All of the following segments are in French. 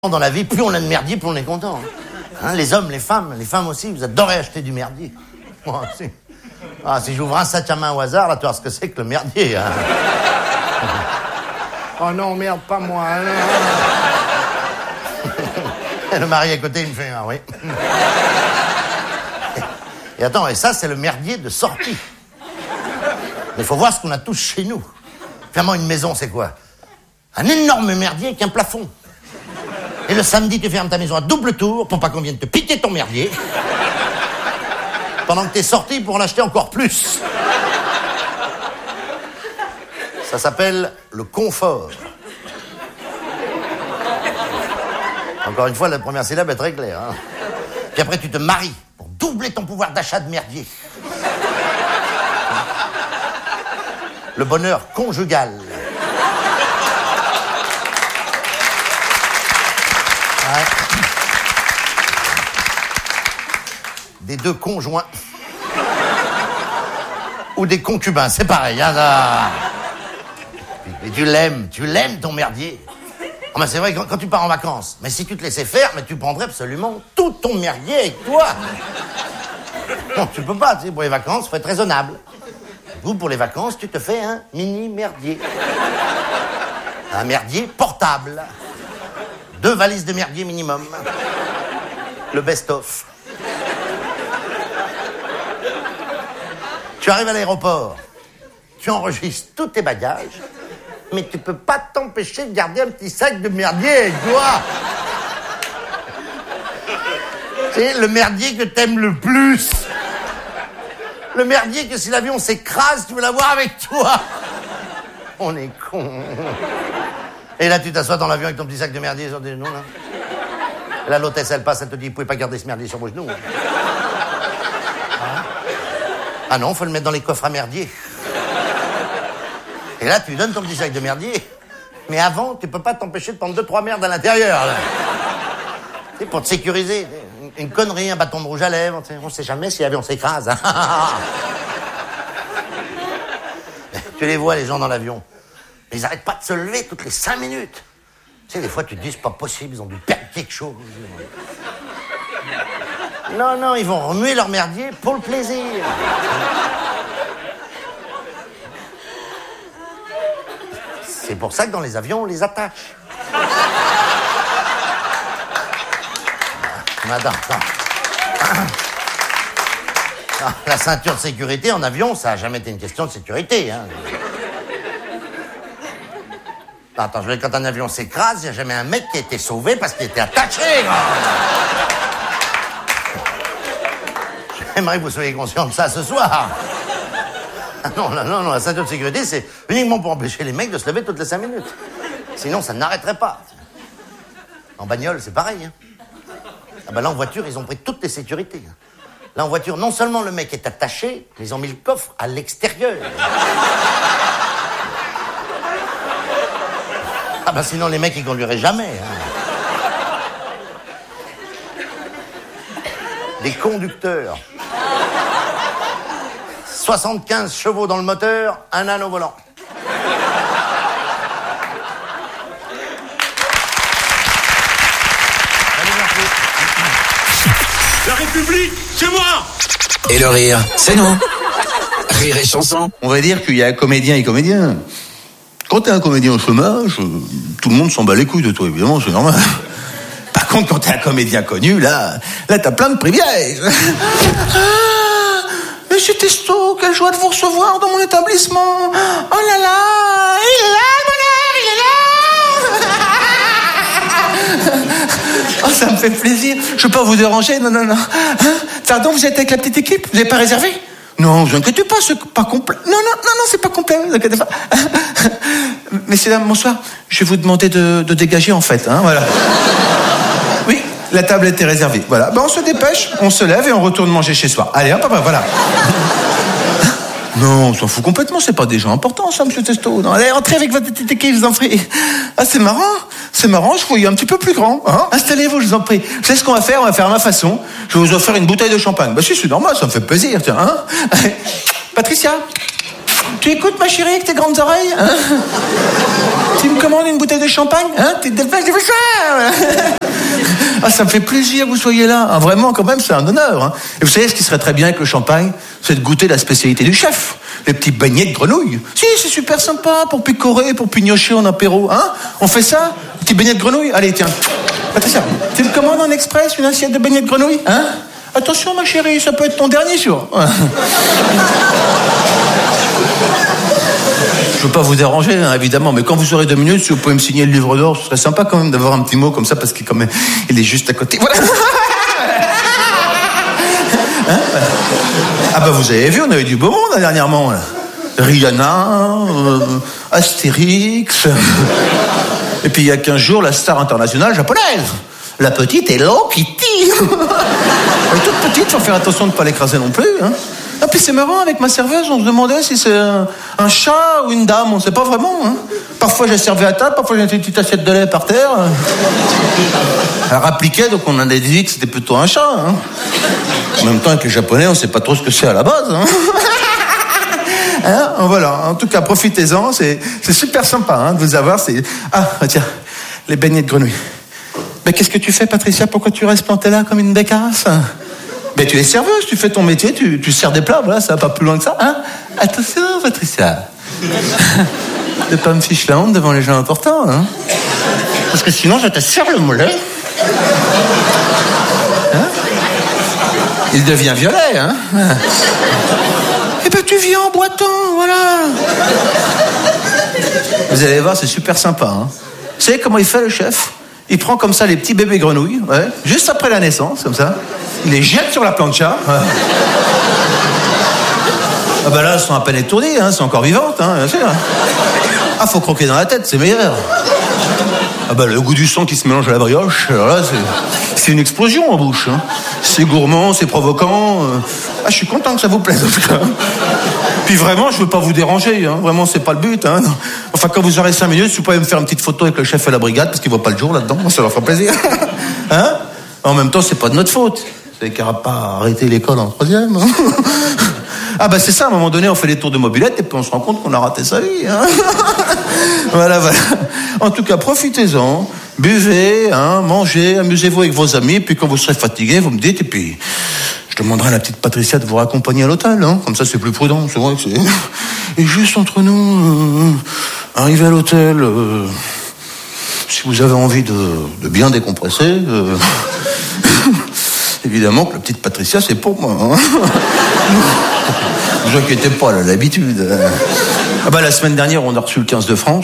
Dans la vie, plus on a de merdier, plus on est content. Hein, les hommes, les femmes aussi, vous adorez acheter du merdier. Moi aussi. Ah, si j'ouvre un sac à main au hasard, là, tu vois ce que c'est que le merdier. Hein. Oh non, merde, pas moi. Et le mari à côté, il me fait, ah oui. Et attends, et ça, c'est le merdier de sortie. Mais il faut voir ce qu'on a tous chez nous. Finalement, une maison, c'est quoi? Un énorme merdier avec un plafond. Et le samedi, tu fermes ta maison à double tour pour pas qu'on vienne te piquer ton merdier. Pendant que t'es sorti pour en acheter encore plus. Ça s'appelle le confort. Encore une fois, la première syllabe est très claire. Hein. Puis après, tu te maries pour doubler ton pouvoir d'achat de merdier. Le bonheur conjugal. Ouais. Des deux conjoints. Ou des concubins, c'est pareil. Hein, et tu l'aimes ton merdier. Oh, mais c'est vrai, quand tu pars en vacances, mais si tu te laissais faire, mais tu prendrais absolument tout ton merdier avec toi. Non, tu peux pas, tu sais, pour les vacances, faut être raisonnable. Vous, pour les vacances, tu te fais un mini merdier. Un merdier portable. 2 valises de merdier minimum. Le best-of. Tu arrives à l'aéroport, tu enregistres tous tes bagages, mais tu peux pas t'empêcher de garder un petit sac de merdier avec toi. C'est le merdier que t'aimes le plus. Le merdier que si l'avion s'écrase, tu veux l'avoir avec toi. On est cons. Et là, tu t'assois dans l'avion avec ton petit sac de merdier sur tes genoux, là. Et là, l'hôtesse, elle passe, elle te dit, vous pouvez pas garder ce merdier sur vos genoux. Ah non, faut le mettre dans les coffres à merdier. Et là, tu lui donnes ton petit sac de merdier. Mais avant, tu peux pas t'empêcher de prendre 2-3 merdes à l'intérieur, là. C'est pour te sécuriser. Une connerie, un bâton de rouge à lèvres. On sait jamais si l'avion s'écrase. Tu les vois, les gens dans l'avion. Ils arrêtent pas de se lever toutes les 5 minutes. Tu sais, des fois, tu te dis, c'est pas possible, ils ont dû perdre quelque chose. Non, ils vont remuer leur merdier pour le plaisir. C'est pour ça que dans les avions, on les attache. Madame, la ceinture de sécurité en avion, ça n'a jamais été une question de sécurité. Hein. Attends, quand un avion s'écrase, il n'y a jamais un mec qui a été sauvé parce qu'il était attaché. J'aimerais que vous soyez conscient de ça ce soir. Non, la ceinture de sécurité, c'est uniquement pour empêcher les mecs de se lever toutes les 5 minutes. Sinon, ça n'arrêterait pas. En bagnole, c'est pareil. Hein. Ah ben là, en voiture, ils ont pris toutes les sécurités. Là, en voiture, non seulement le mec est attaché, mais ils ont mis le coffre à l'extérieur. Ah ben sinon, les mecs, ils conduiraient jamais. Hein. Des conducteurs. 75 chevaux dans le moteur, un âne au volant. La République, c'est moi! Et le rire, c'est nous. Rire et chanson. On va dire qu'il y a comédien et comédien. Quand t'es un comédien au chômage, tout le monde s'en bat les couilles de toi, évidemment, c'est normal. Par contre, quand t'es un comédien connu, là t'as plein de privilèges. Monsieur Testo, quelle joie de vous recevoir dans mon établissement. Oh là là, il est là, mon il est là. Oh, ça me fait plaisir. Je peux pas vous déranger, non. Hein? Pardon, vous êtes avec la petite équipe? Vous n'avez pas réservé? Non, vous inquiétez pas, c'est pas complet. Non, c'est pas complet, vous inquiétez pas. Messieurs, dames, bonsoir. Je vais vous demander de dégager, en fait, hein, voilà. Oui, la table était réservée. Voilà. Ben, on se dépêche, on se lève et on retourne manger chez soi. Allez, hop, voilà. Non, on s'en fout complètement, c'est pas des gens importants, ça, monsieur Testo. Non, allez, entrez avec votre petite équipe, je vous en prie. Ah, c'est marrant, je voyais un petit peu plus grand. Hein. Installez-vous, je vous en prie. Vous savez ce qu'on va faire? On va faire à ma façon. Je vais vous offrir une bouteille de champagne. Bah si, c'est normal, ça me fait plaisir, tiens. Hein. Patricia, Tu écoutes, ma chérie, avec tes grandes oreilles, hein? Tu me commandes une bouteille de champagne, hein? T'es delphine, je fais ça. Ah, ça me fait plaisir que vous soyez là. Ah, vraiment, quand même, c'est un honneur. Hein. Et vous savez, ce qui serait très bien avec le champagne, c'est de goûter la spécialité du chef. Les petits beignets de grenouille. Si, c'est super sympa pour picorer, pour pignocher en apéro. Hein? On fait ça? Petits beignets de grenouille? Allez, tiens. Patricia, tu me commandes en express une assiette de beignets de grenouille? Hein? Attention, ma chérie, ça peut être ton dernier jour. Je veux pas vous déranger, hein, évidemment, mais quand vous aurez 2 minutes, si vous pouvez me signer le livre d'or, ce serait sympa quand même d'avoir un petit mot comme ça, parce qu'il il est juste à côté. Voilà. Hein? Ah bah vous avez vu, on a eu du beau monde dernièrement. Là. Rihanna, Astérix, et puis il y a 15 jours, la star internationale japonaise. La petite Hello Kitty. Elle est toute petite, faut faire attention de ne pas l'écraser non plus. Hein. Ah, puis c'est marrant, avec ma serveuse, on se demandait si c'est un chat ou une dame, on ne sait pas vraiment. Hein. Parfois j'ai servi à table, parfois j'ai une petite assiette de lait par terre. Elle rappliquait, donc on en a déduit que c'était plutôt un chat. Hein. En même temps, avec les Japonais, on ne sait pas trop ce que c'est à la base. Hein. Hein, voilà, en tout cas, profitez-en, c'est super sympa hein, de vous avoir. Ah, tiens, les beignets de grenouille. Mais qu'est-ce que tu fais, Patricia? Pourquoi tu restes plantée là comme une bécasse? Mais tu es serveuse, tu fais ton métier, tu sers des plats, voilà, ça va pas plus loin que ça, hein? Attention, Patricia. Ne pas me fiche la honte devant les gens importants, hein? Parce que sinon, je te serre le mollet. Hein? Il devient violet, hein? Eh ben, tu viens en boitant, voilà. Vous allez voir, c'est super sympa, hein? Vous savez comment il fait, le chef? Il prend comme ça les petits bébés grenouilles, ouais, juste après la naissance, comme ça. Il les jette sur la plancha. Ouais. Ah bah là, elles sont à peine étourdies, hein, c'est encore vivantes, hein, bien sûr. Ah, faut croquer dans la tête, c'est meilleur. Ah bah le goût du sang qui se mélange à la brioche, alors là, c'est une explosion en bouche. Hein. C'est gourmand, c'est provoquant. Ah, je suis content que ça vous plaise, en tout cas. Puis vraiment, je veux pas vous déranger, hein. Vraiment, c'est pas le but. Hein. Enfin, quand vous aurez 5 minutes, si vous pouvez me faire une petite photo avec le chef et la brigade, parce qu'il voit pas le jour là-dedans, ça leur fera plaisir. Hein? En même temps, c'est pas de notre faute. C'est qu'il n'aura pas arrêté l'école en 3e. Hein. Ah bah c'est ça, à un moment donné, on fait les tours de mobilette et puis on se rend compte qu'on a raté sa vie. Hein. Voilà. En tout cas, profitez-en, buvez, hein, mangez, amusez-vous avec vos amis, puis quand vous serez fatigué, vous me dites, et puis je demanderai à la petite Patricia de vous raccompagner à l'hôtel, hein. Comme ça c'est plus prudent, c'est vrai que c'est... Et juste entre nous, arrivé à l'hôtel, si vous avez envie de bien décompresser, évidemment que la petite Patricia, c'est pour moi. Hein. Ne vous inquiétez pas, elle a l'habitude. Ah bah, la semaine dernière, on a reçu le 15 de France.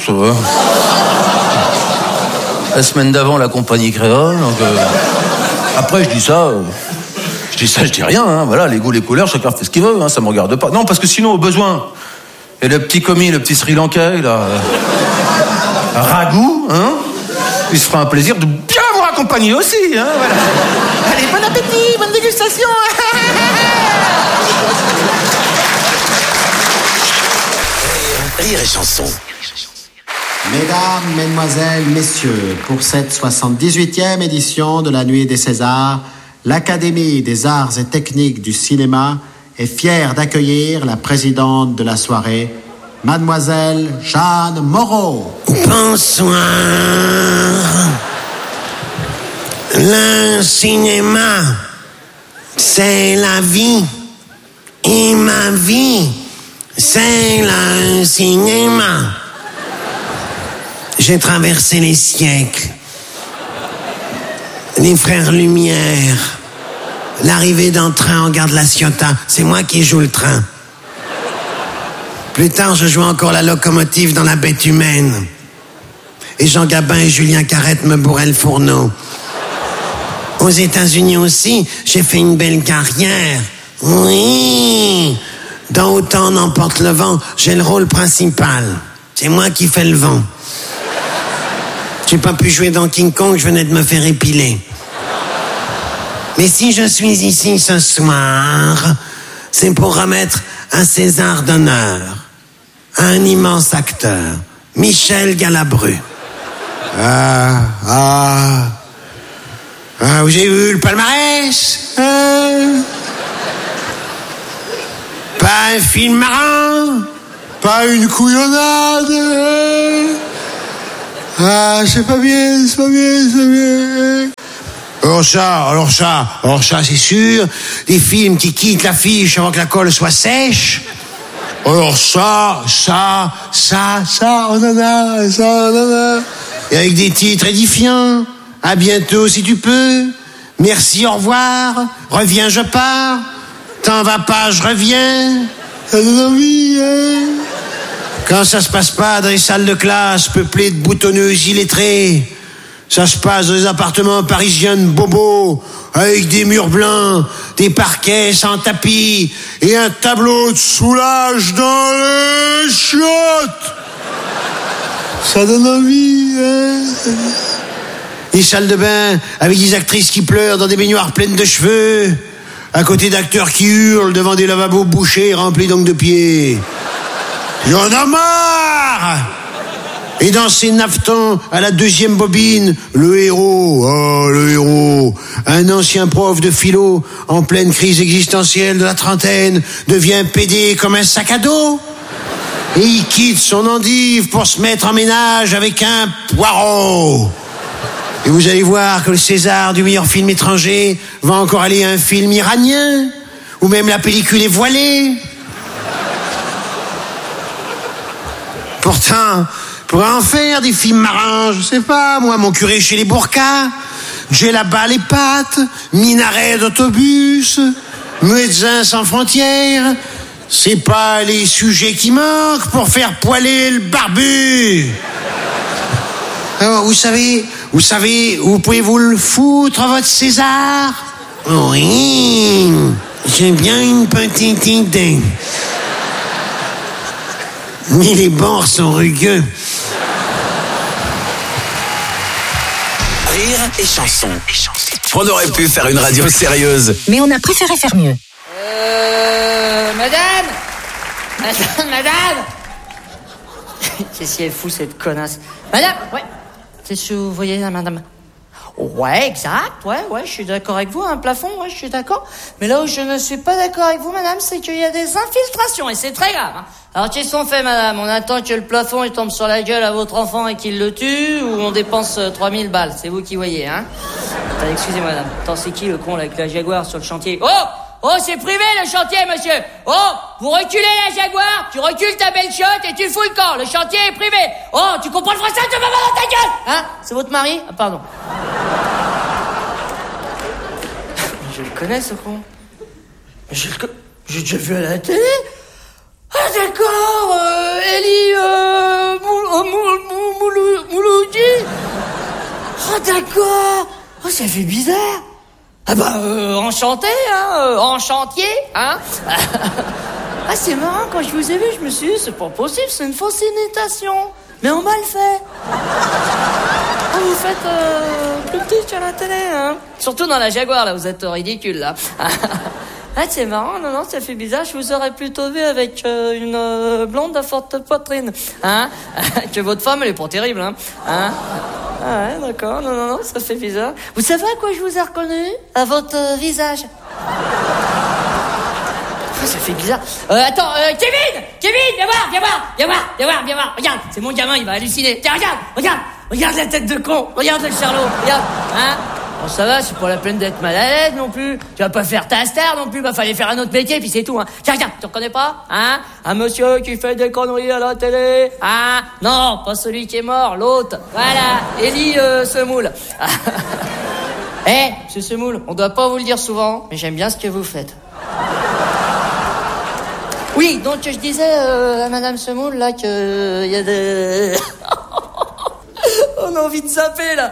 La semaine d'avant, la compagnie créole. Donc, après, je dis ça, je dis rien. Hein. Voilà, les goûts, les couleurs, chacun fait ce qu'il veut. Hein, ça me regarde pas. Non, parce que sinon, au besoin. Et le petit commis, le petit Sri Lankais, là, Ragout, hein, il se fera un plaisir de bien vous raccompagner aussi. Hein, voilà. Allez, bon appétit, bonne dégustation. Rire et chanson. Mesdames, Mesdemoiselles, Messieurs, pour cette 78e édition de la Nuit des Césars, l'Académie des Arts et Techniques du Cinéma est fière d'accueillir la présidente de la soirée, Mademoiselle Jeanne Moreau. Bonsoir. Le cinéma, c'est la vie. Et ma vie, c'est le cinéma. J'ai traversé les siècles. Les frères Lumière. L'arrivée d'un train en gare de la Ciotat. C'est moi qui joue le train. Plus tard, je jouais encore la locomotive dans La Bête humaine. Et Jean Gabin et Julien Carrette me bourraient le fourneau. Aux États-Unis aussi, j'ai fait une belle carrière. Oui. Dans Autant n'emporte le vent, j'ai le rôle principal. C'est moi qui fais le vent. J'ai pas pu jouer dans King Kong, je venais de me faire épiler. Mais si je suis ici ce soir, c'est pour remettre un César d'honneur à un immense acteur, Michel Galabru. Où j'ai eu le palmarès. Pas un film marrant, Pas une couillonnade. Ah, c'est pas bien. Alors ça, c'est sûr. Des films qui quittent l'affiche avant que la colle soit sèche. Alors ça, on en a. Et avec des titres édifiants. À bientôt si tu peux. Merci, au revoir. Reviens, je pars. T'en vas pas, je reviens. Ça donne envie, hein. Quand ça se passe pas dans les salles de classe peuplées de boutonneuses illettrées, ça se passe dans les appartements parisiens de bobos, avec des murs blancs, des parquets sans tapis et un tableau de soulage dans les chiottes. Ça donne envie, hein. Des salles de bain avec des actrices qui pleurent dans des baignoires pleines de cheveux, à côté d'acteurs qui hurlent devant des lavabos bouchés remplis d'ongles de pied. Il y en a marre. Et dans ces navetons, à la deuxième bobine, le héros, un ancien prof de philo, en pleine crise existentielle de la trentaine, devient pédé comme un sac à dos. Et il quitte son endive pour se mettre en ménage avec un poireau. Et vous allez voir que le César du meilleur film étranger va encore aller à un film iranien, ou même la pellicule est voilée. Pourtant, pour en faire des films marrants, je sais pas, moi, Mon curé chez les burkas, Djellaba les pattes, Minaret d'autobus, Médecins sans frontières, c'est pas les sujets qui manquent pour faire poiler le barbu. Alors, vous savez, où pouvez-vous le foutre, votre César? Oui, j'ai bien une petite idée. Mais les bords sont rugueux. Rire et chanson. On aurait pu faire une radio sérieuse. Mais on a préféré faire mieux. Madame. Qu'est-ce qu'elle fout, cette connasse? Madame, ouais. Qu'est-ce que vous voyez là, madame? Ouais, exact, ouais, je suis d'accord avec vous, un plafond, ouais, je suis d'accord. Mais là où je ne suis pas d'accord avec vous, madame, c'est qu'il y a des infiltrations, et c'est très grave, hein. Alors, qu'est-ce qu'on fait, madame? On attend que le plafond, il tombe sur la gueule à votre enfant et qu'il le tue, ou on dépense 3000 balles? C'est vous qui voyez, hein? Attends, excusez-moi, madame. Attends, c'est qui le con, là, avec la Jaguar sur le chantier? Oh, c'est privé, le chantier, monsieur! Oh, vous reculez la Jaguar, tu recules ta belle chiotte et tu fous le camp. Le chantier est privé. Oh, tu comprends le français, tu vas dans ta gueule! Hein? C'est votre mari? Ah, pardon. Je le connais, ce con. J'ai déjà vu à la télé. Ah, d'accord, Elie Mouloudji. Ah, d'accord. Oh, ça fait bizarre. Ah bah, enchanté, hein, enchantier, hein. Ah, c'est marrant, quand je vous ai vu, je me suis dit, c'est pas possible, c'est une fausse imitation. Mais on m'a le fait. Oh, vous faites plus petit qu'à la télé, hein. Surtout dans la Jaguar, là, vous êtes ridicule, là. Ah, c'est marrant, non, ça fait bizarre, je vous aurais plutôt vu avec une blonde à forte poitrine, hein. Que votre femme, elle est pas terrible, hein. Ah ouais, d'accord, non, ça fait bizarre. Vous savez à quoi je vous ai reconnu? À votre visage. Ça fait bizarre. Attends, Kevin, viens voir. Regarde, c'est mon gamin, il va halluciner. Tiens, regarde la tête de con. Regarde le charlot, regarde, hein. Bon, ça va, c'est pas la peine d'être mal à l'aise non plus. Tu vas pas faire ta star non plus, fallait faire un autre métier, puis c'est tout, hein. Tiens, tu reconnais pas, hein? Un monsieur qui fait des conneries à la télé, hein? Non, pas celui qui est mort, l'autre. Voilà, Elie Semoule. Monsieur Semoule, on doit pas vous le dire souvent, mais j'aime bien ce que vous faites. Oui, donc je disais à Madame Semoule, là, que y a des... On a envie de zapper, là.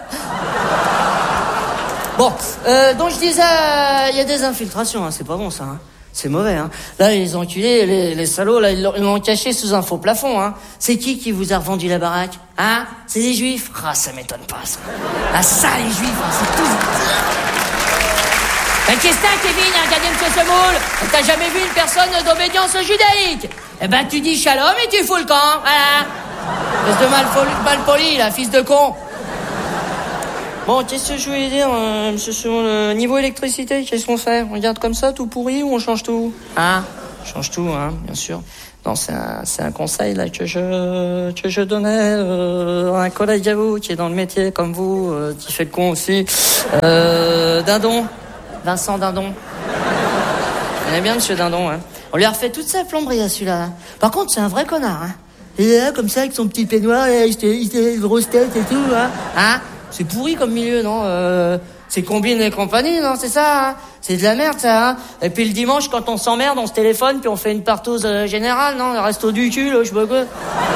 Bon, donc je disais, il y a des infiltrations, hein, c'est pas bon, ça, hein. C'est mauvais, hein. Là, les enculés, les salauds, là, ils l'ont caché sous un faux plafond, hein. C'est qui vous a revendu la baraque? Hein? C'est des juifs? Ah, ça m'étonne pas, ça. Ah, ça, les juifs, hein, c'est tout. Ben, qu'est-ce que t'as, Kevin, hein, gardien de ce semoule? T'as jamais vu une personne d'obédience judaïque? Eh ben, tu dis shalom et tu fous le camp, voilà. Espèce de malpoli, là, fils de con. Bon, qu'est-ce que je voulais dire, monsieur Semoule, niveau électricité, qu'est-ce qu'on fait? On regarde comme ça, tout pourri, ou on change tout? Hein? change tout, hein, bien sûr. Non, c'est un conseil là que je donnais à un collègue à vous qui est dans le métier comme vous, qui fait le con aussi. Dindon, Vincent Dindon. Vous connaissez bien Monsieur Dindon, hein. On lui a refait toute sa plomberie à celui-là. Hein. Par contre, c'est un vrai connard, hein. Il est là comme ça avec son petit peignoir, il était une grosse tête et tout, hein. C'est pourri comme milieu, non c'est Combine et compagnie, non, c'est ça, hein. C'est de la merde, ça, hein. Et puis le dimanche, quand on s'emmerde, on se téléphone, puis on fait une partose générale, non, le resto du cul, là, je sais pas quoi.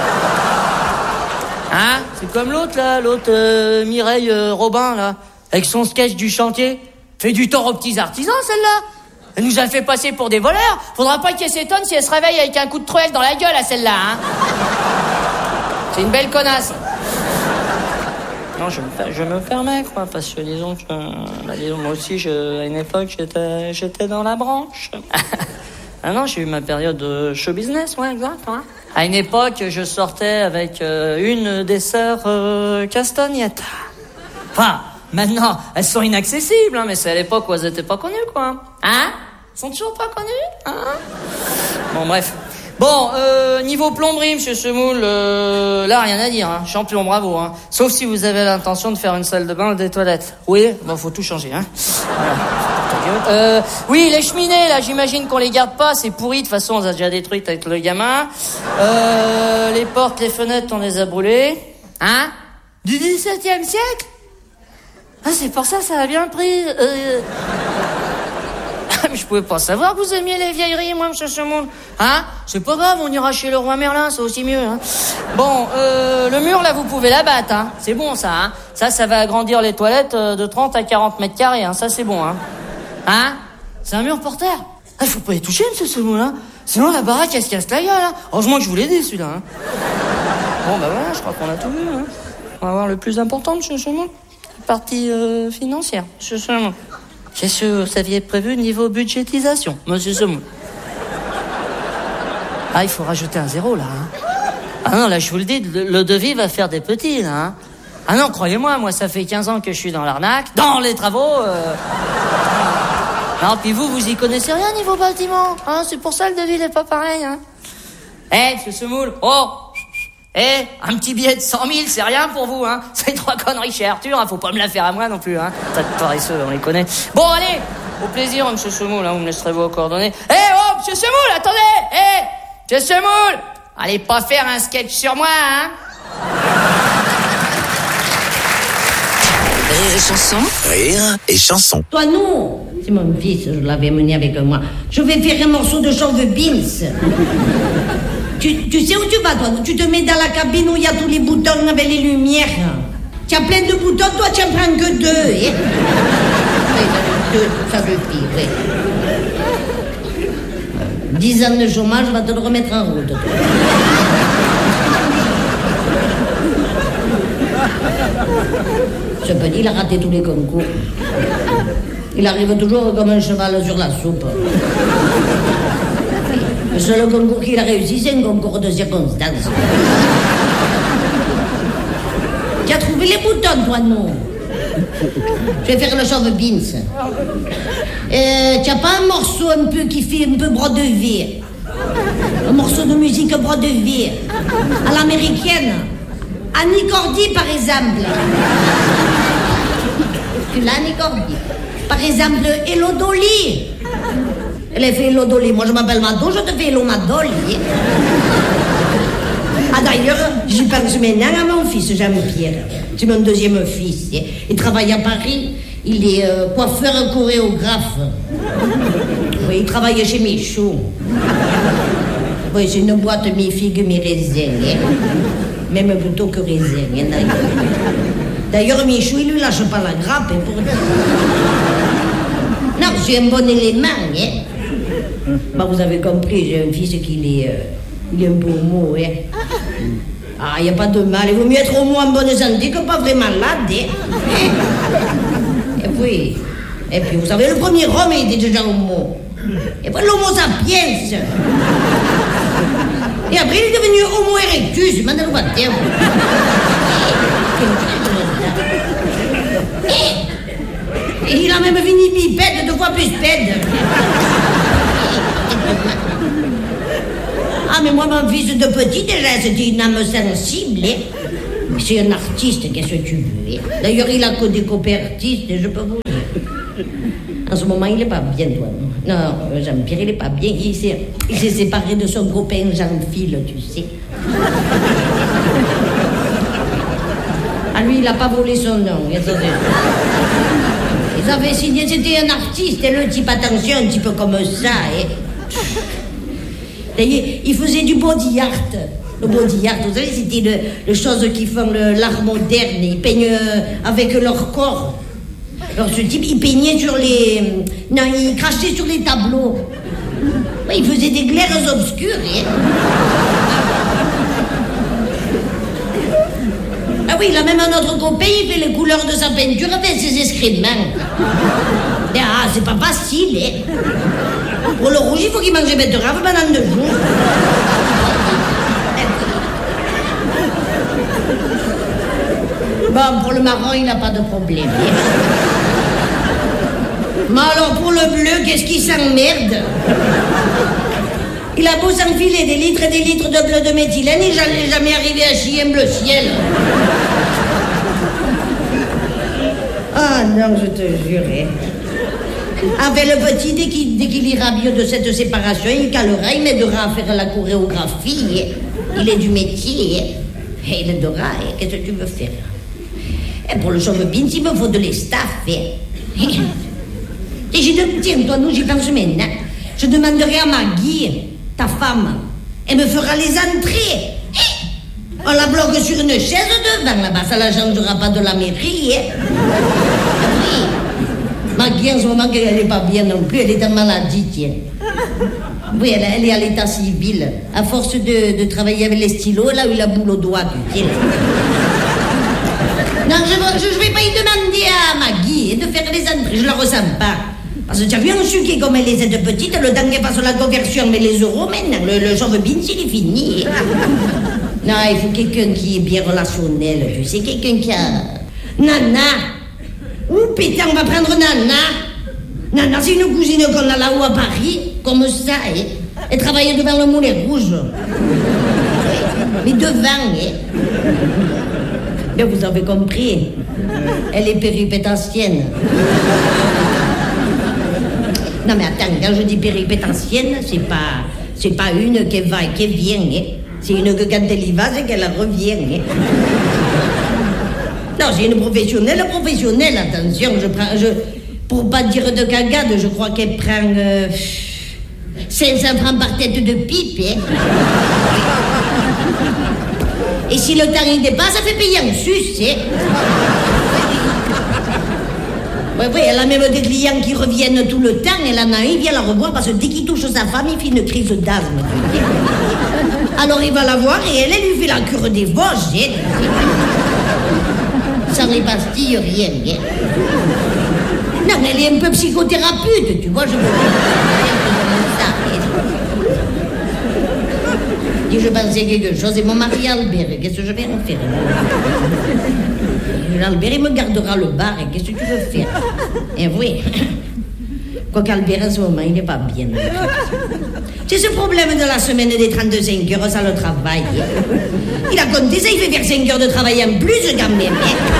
Hein. C'est comme l'autre, là, Mireille Robin, là, avec son sketch du chantier. Fait du tort aux petits artisans, celle-là. Elle nous a fait passer pour des voleurs. Faudra pas qu'elle s'étonne si elle se réveille avec un coup de truelle dans la gueule, à celle-là, hein. C'est une belle connasse. Non, je me permets, quoi, parce que disons, moi aussi, à une époque, j'étais dans la branche. Ah non, j'ai eu ma période de show business, ouais, exact, hein. À une époque, je sortais avec une des sœurs Castagnetta. Enfin, maintenant, elles sont inaccessibles, hein, mais c'est à l'époque où elles étaient pas connues, quoi. Hein? Elles sont toujours pas connues, hein? Bon, bref. Bon, niveau plomberie, monsieur Semoule, là, rien à dire, hein. Champion, bravo, hein. Sauf si vous avez l'intention de faire une salle de bain ou des toilettes. Oui, bon, faut tout changer, hein. Voilà. Oui, les cheminées, là, j'imagine qu'on les garde pas, c'est pourri, de toute façon, on les a déjà détruites avec le gamin. Les portes, les fenêtres, on les a brûlées. Hein? Du XVIIe siècle? Ah, c'est pour ça, ça a bien pris. Mais je pouvais pas savoir que vous aimiez les vieilleries, moi, monsieur Semoule. Hein? C'est pas grave, on ira chez le roi Merlin, c'est aussi mieux, hein. Bon, le mur, là, vous pouvez l'abattre, hein. C'est bon, ça, hein. Ça va agrandir les toilettes de 30 à 40 mètres carrés, hein. Ça, c'est bon, hein. Hein? C'est un mur porteur. Ah, faut pas y toucher, monsieur Semoule, hein. Sinon, la baraque, elle se casse la gueule, hein. Heureusement que je vous l'ai dit, celui-là, hein. Bon, bah voilà, je crois qu'on a tout vu, hein. On va voir le plus important, monsieur Semoule. La partie financière, monsieur Semoule. Qu'est-ce que vous aviez prévu niveau budgétisation, monsieur Semoule? Ah, il faut rajouter un zéro, là, hein. Ah non, là, je vous le dis, le devis va faire des petits, là, hein. Ah non, croyez-moi, moi, ça fait 15 ans que je suis dans l'arnaque, dans les travaux, Non, puis vous y connaissez rien niveau bâtiment, hein. C'est pour ça le devis n'est pas pareil, hein. Monsieur Semoule, un petit billet de 100 000, c'est rien pour vous, hein. C'est 3 conneries chez Arthur, hein. Faut pas me la faire à moi non plus, hein. Tas de paresseux, on les connaît. Bon, allez, au plaisir, monsieur Semoule, hein. Vous me laisserez vos coordonnées. Monsieur Semoule, attendez. Monsieur Semoule, allez pas faire un sketch sur moi, hein. Rire et chanson. Rire et chanson. Toi, non. C'est mon fils, je l'avais mené avec moi. Je vais faire un morceau de chauve Beans. Tu sais où tu vas, toi? Tu te mets dans la cabine où il y a tous les boutons avec les lumières. Tu as plein de boutons, toi, tu en prends que 2, hein? Oui, 2, ça suffit, oui. 10 ans de chômage, va te le remettre en route, toi. Ce petit, il a raté tous les concours. Il arrive toujours comme un cheval sur la soupe. Le seul concours qu'il a réussi, c'est un concours de circonstances. Tu as trouvé les boutons, toi, non? Je vais faire le chauve Beans. Tu n'as pas un morceau un peu qui fait un peu brodevier? Un morceau de musique brodevier à l'américaine? Annie Cordy, par exemple. Tu l'as, Annie Cordy? Par exemple, Hello Dolly. Elle a fait Hello Dolly. Moi, je m'appelle Mado, je te fais Hello Madolly. Ah, d'ailleurs, j'y pense maintenant à mon fils, Jean-Pierre. C'est mon deuxième fils. Il travaille à Paris. Il est coiffeur chorégraphe. Oui, il travaille chez Michou. Oui, c'est une boîte mi-figue, mi-raisin. Hein. Même plutôt que raisin, hein, d'ailleurs, Michou, il lui lâche pas la grappe, hein, pour dire. Non, c'est un bon élément, hein. Bah, vous avez compris, j'ai un fils qui il est un peu homo, hein. Ah, il n'y a pas de mal, il vaut mieux être homo en bonne santé que pas vraiment malade, hein. Et puis, vous savez, le premier homme, il était déjà homo. Et puis, l'homo sapiens. Et après, il est devenu homo erectus, mandez-le pas terme. Et il a même fini bipède, 2 fois plus pède. Ah, mais moi, mon fils de petit, déjà, c'était une âme sensible, hein. C'est un artiste, qu'est-ce que tu veux, hein. D'ailleurs, il a que des copains artistes, je peux vous dire. En ce moment, il est pas bien, toi. Non, Jean-Pierre, il est pas bien. Il s'est séparé de son copain Jean-Phil, tu sais. Ah, lui, il a pas volé son nom. Ils avaient signé, c'était un artiste, et le type, attention, un petit peu comme ça, hein. D'ailleurs, il faisait du body art. Le body art, vous savez, c'était les choses qui font l'art moderne. Ils peignent avec leur corps. Alors ce type, il peignait sur les... Non, il crachait sur les tableaux. Ouais, il faisait des glaires obscures, hein. Ah oui, il a même un autre copain, il fait les couleurs de sa peinture avec ses excréments. Ah, c'est pas facile, hein. Pour le rouge, il faut qu'il mange betterave pendant 2 jours. Bon, pour le marron, il n'a pas de problème. Mais alors, pour le bleu, qu'est-ce qui s'emmerde? Il a beau s'enfiler des litres et des litres de bleu de méthylène, et j'en ai jamais arrivé à chier un bleu ciel. Ah non, je te jurais. Enfin, le petit, dès qu'il ira mieux de cette séparation, il calera, il m'aidera à faire la chorégraphie. Il est du métier. Et il aidera. Qu'est-ce que tu veux faire? Et pour le chauve beans, il me faut de l'estaff. Tiens, toi, nous, j'y pense maintenant. Je demanderai à Maggie, ta femme, elle me fera les entrées. On la bloque sur une chaise devant, là-bas. Ça la changera pas de la mairie. Oui. Maggie, en ce moment, elle n'est pas bien non plus. Elle est en maladie, tiens. Oui, elle est à l'état civil. À force de travailler avec les stylos, elle a eu la boule au doigt, tu sais. Non, je vais pas y demander à Maggie de faire les entrées. Je la ressens pas. Parce que tu as vu un sucre comme elle est cette petite, le temps qu'elle fasse la conversion, mais les euros, maintenant, le chauve beans, il est fini. Non, il faut quelqu'un qui est bien relationnel, tu sais, quelqu'un qui a... Nana. Ouh, putain, on va prendre Nana. Nana, c'est une cousine qu'on a là-haut à Paris, comme ça, hein. Elle travaille devant le Moulin Rouge. Mais devant, hein. Bien, vous avez compris. Elle est péripétentienne. Non, mais attends, quand je dis péripétentienne, c'est pas une qui va et qui vient, hein. C'est une que quand elle y va, c'est qu'elle revient, hein. Non, c'est une professionnelle, attention, pour pas dire de cagade, je crois qu'elle prend 500 francs par tête de pipe, hein. Et si le temps y dépasse, ça fait payer en sus, hein. Oui, elle a même des clients qui reviennent tout le temps, elle en a un, il vient la revoir parce que dès qu'il touche sa femme, il fait une crise d'asthme. Alors il va la voir et elle lui fait la cure des Vosges, hein. Sans les pastilles, rien, hein. Non, mais elle est un peu psychothérapeute, tu vois, je veux dire. Et je pensais quelque chose, et mon mari Albert, qu'est-ce que je vais en faire? Albert, il me gardera le bar, et qu'est-ce que tu veux faire? Et oui, quoi qu'Albert, en ce moment, il n'est pas bien. C'est ce problème de la semaine des 35 heures, ça le travail. Il a compté ça, il fait faire 5 heures de travail en plus, quand même.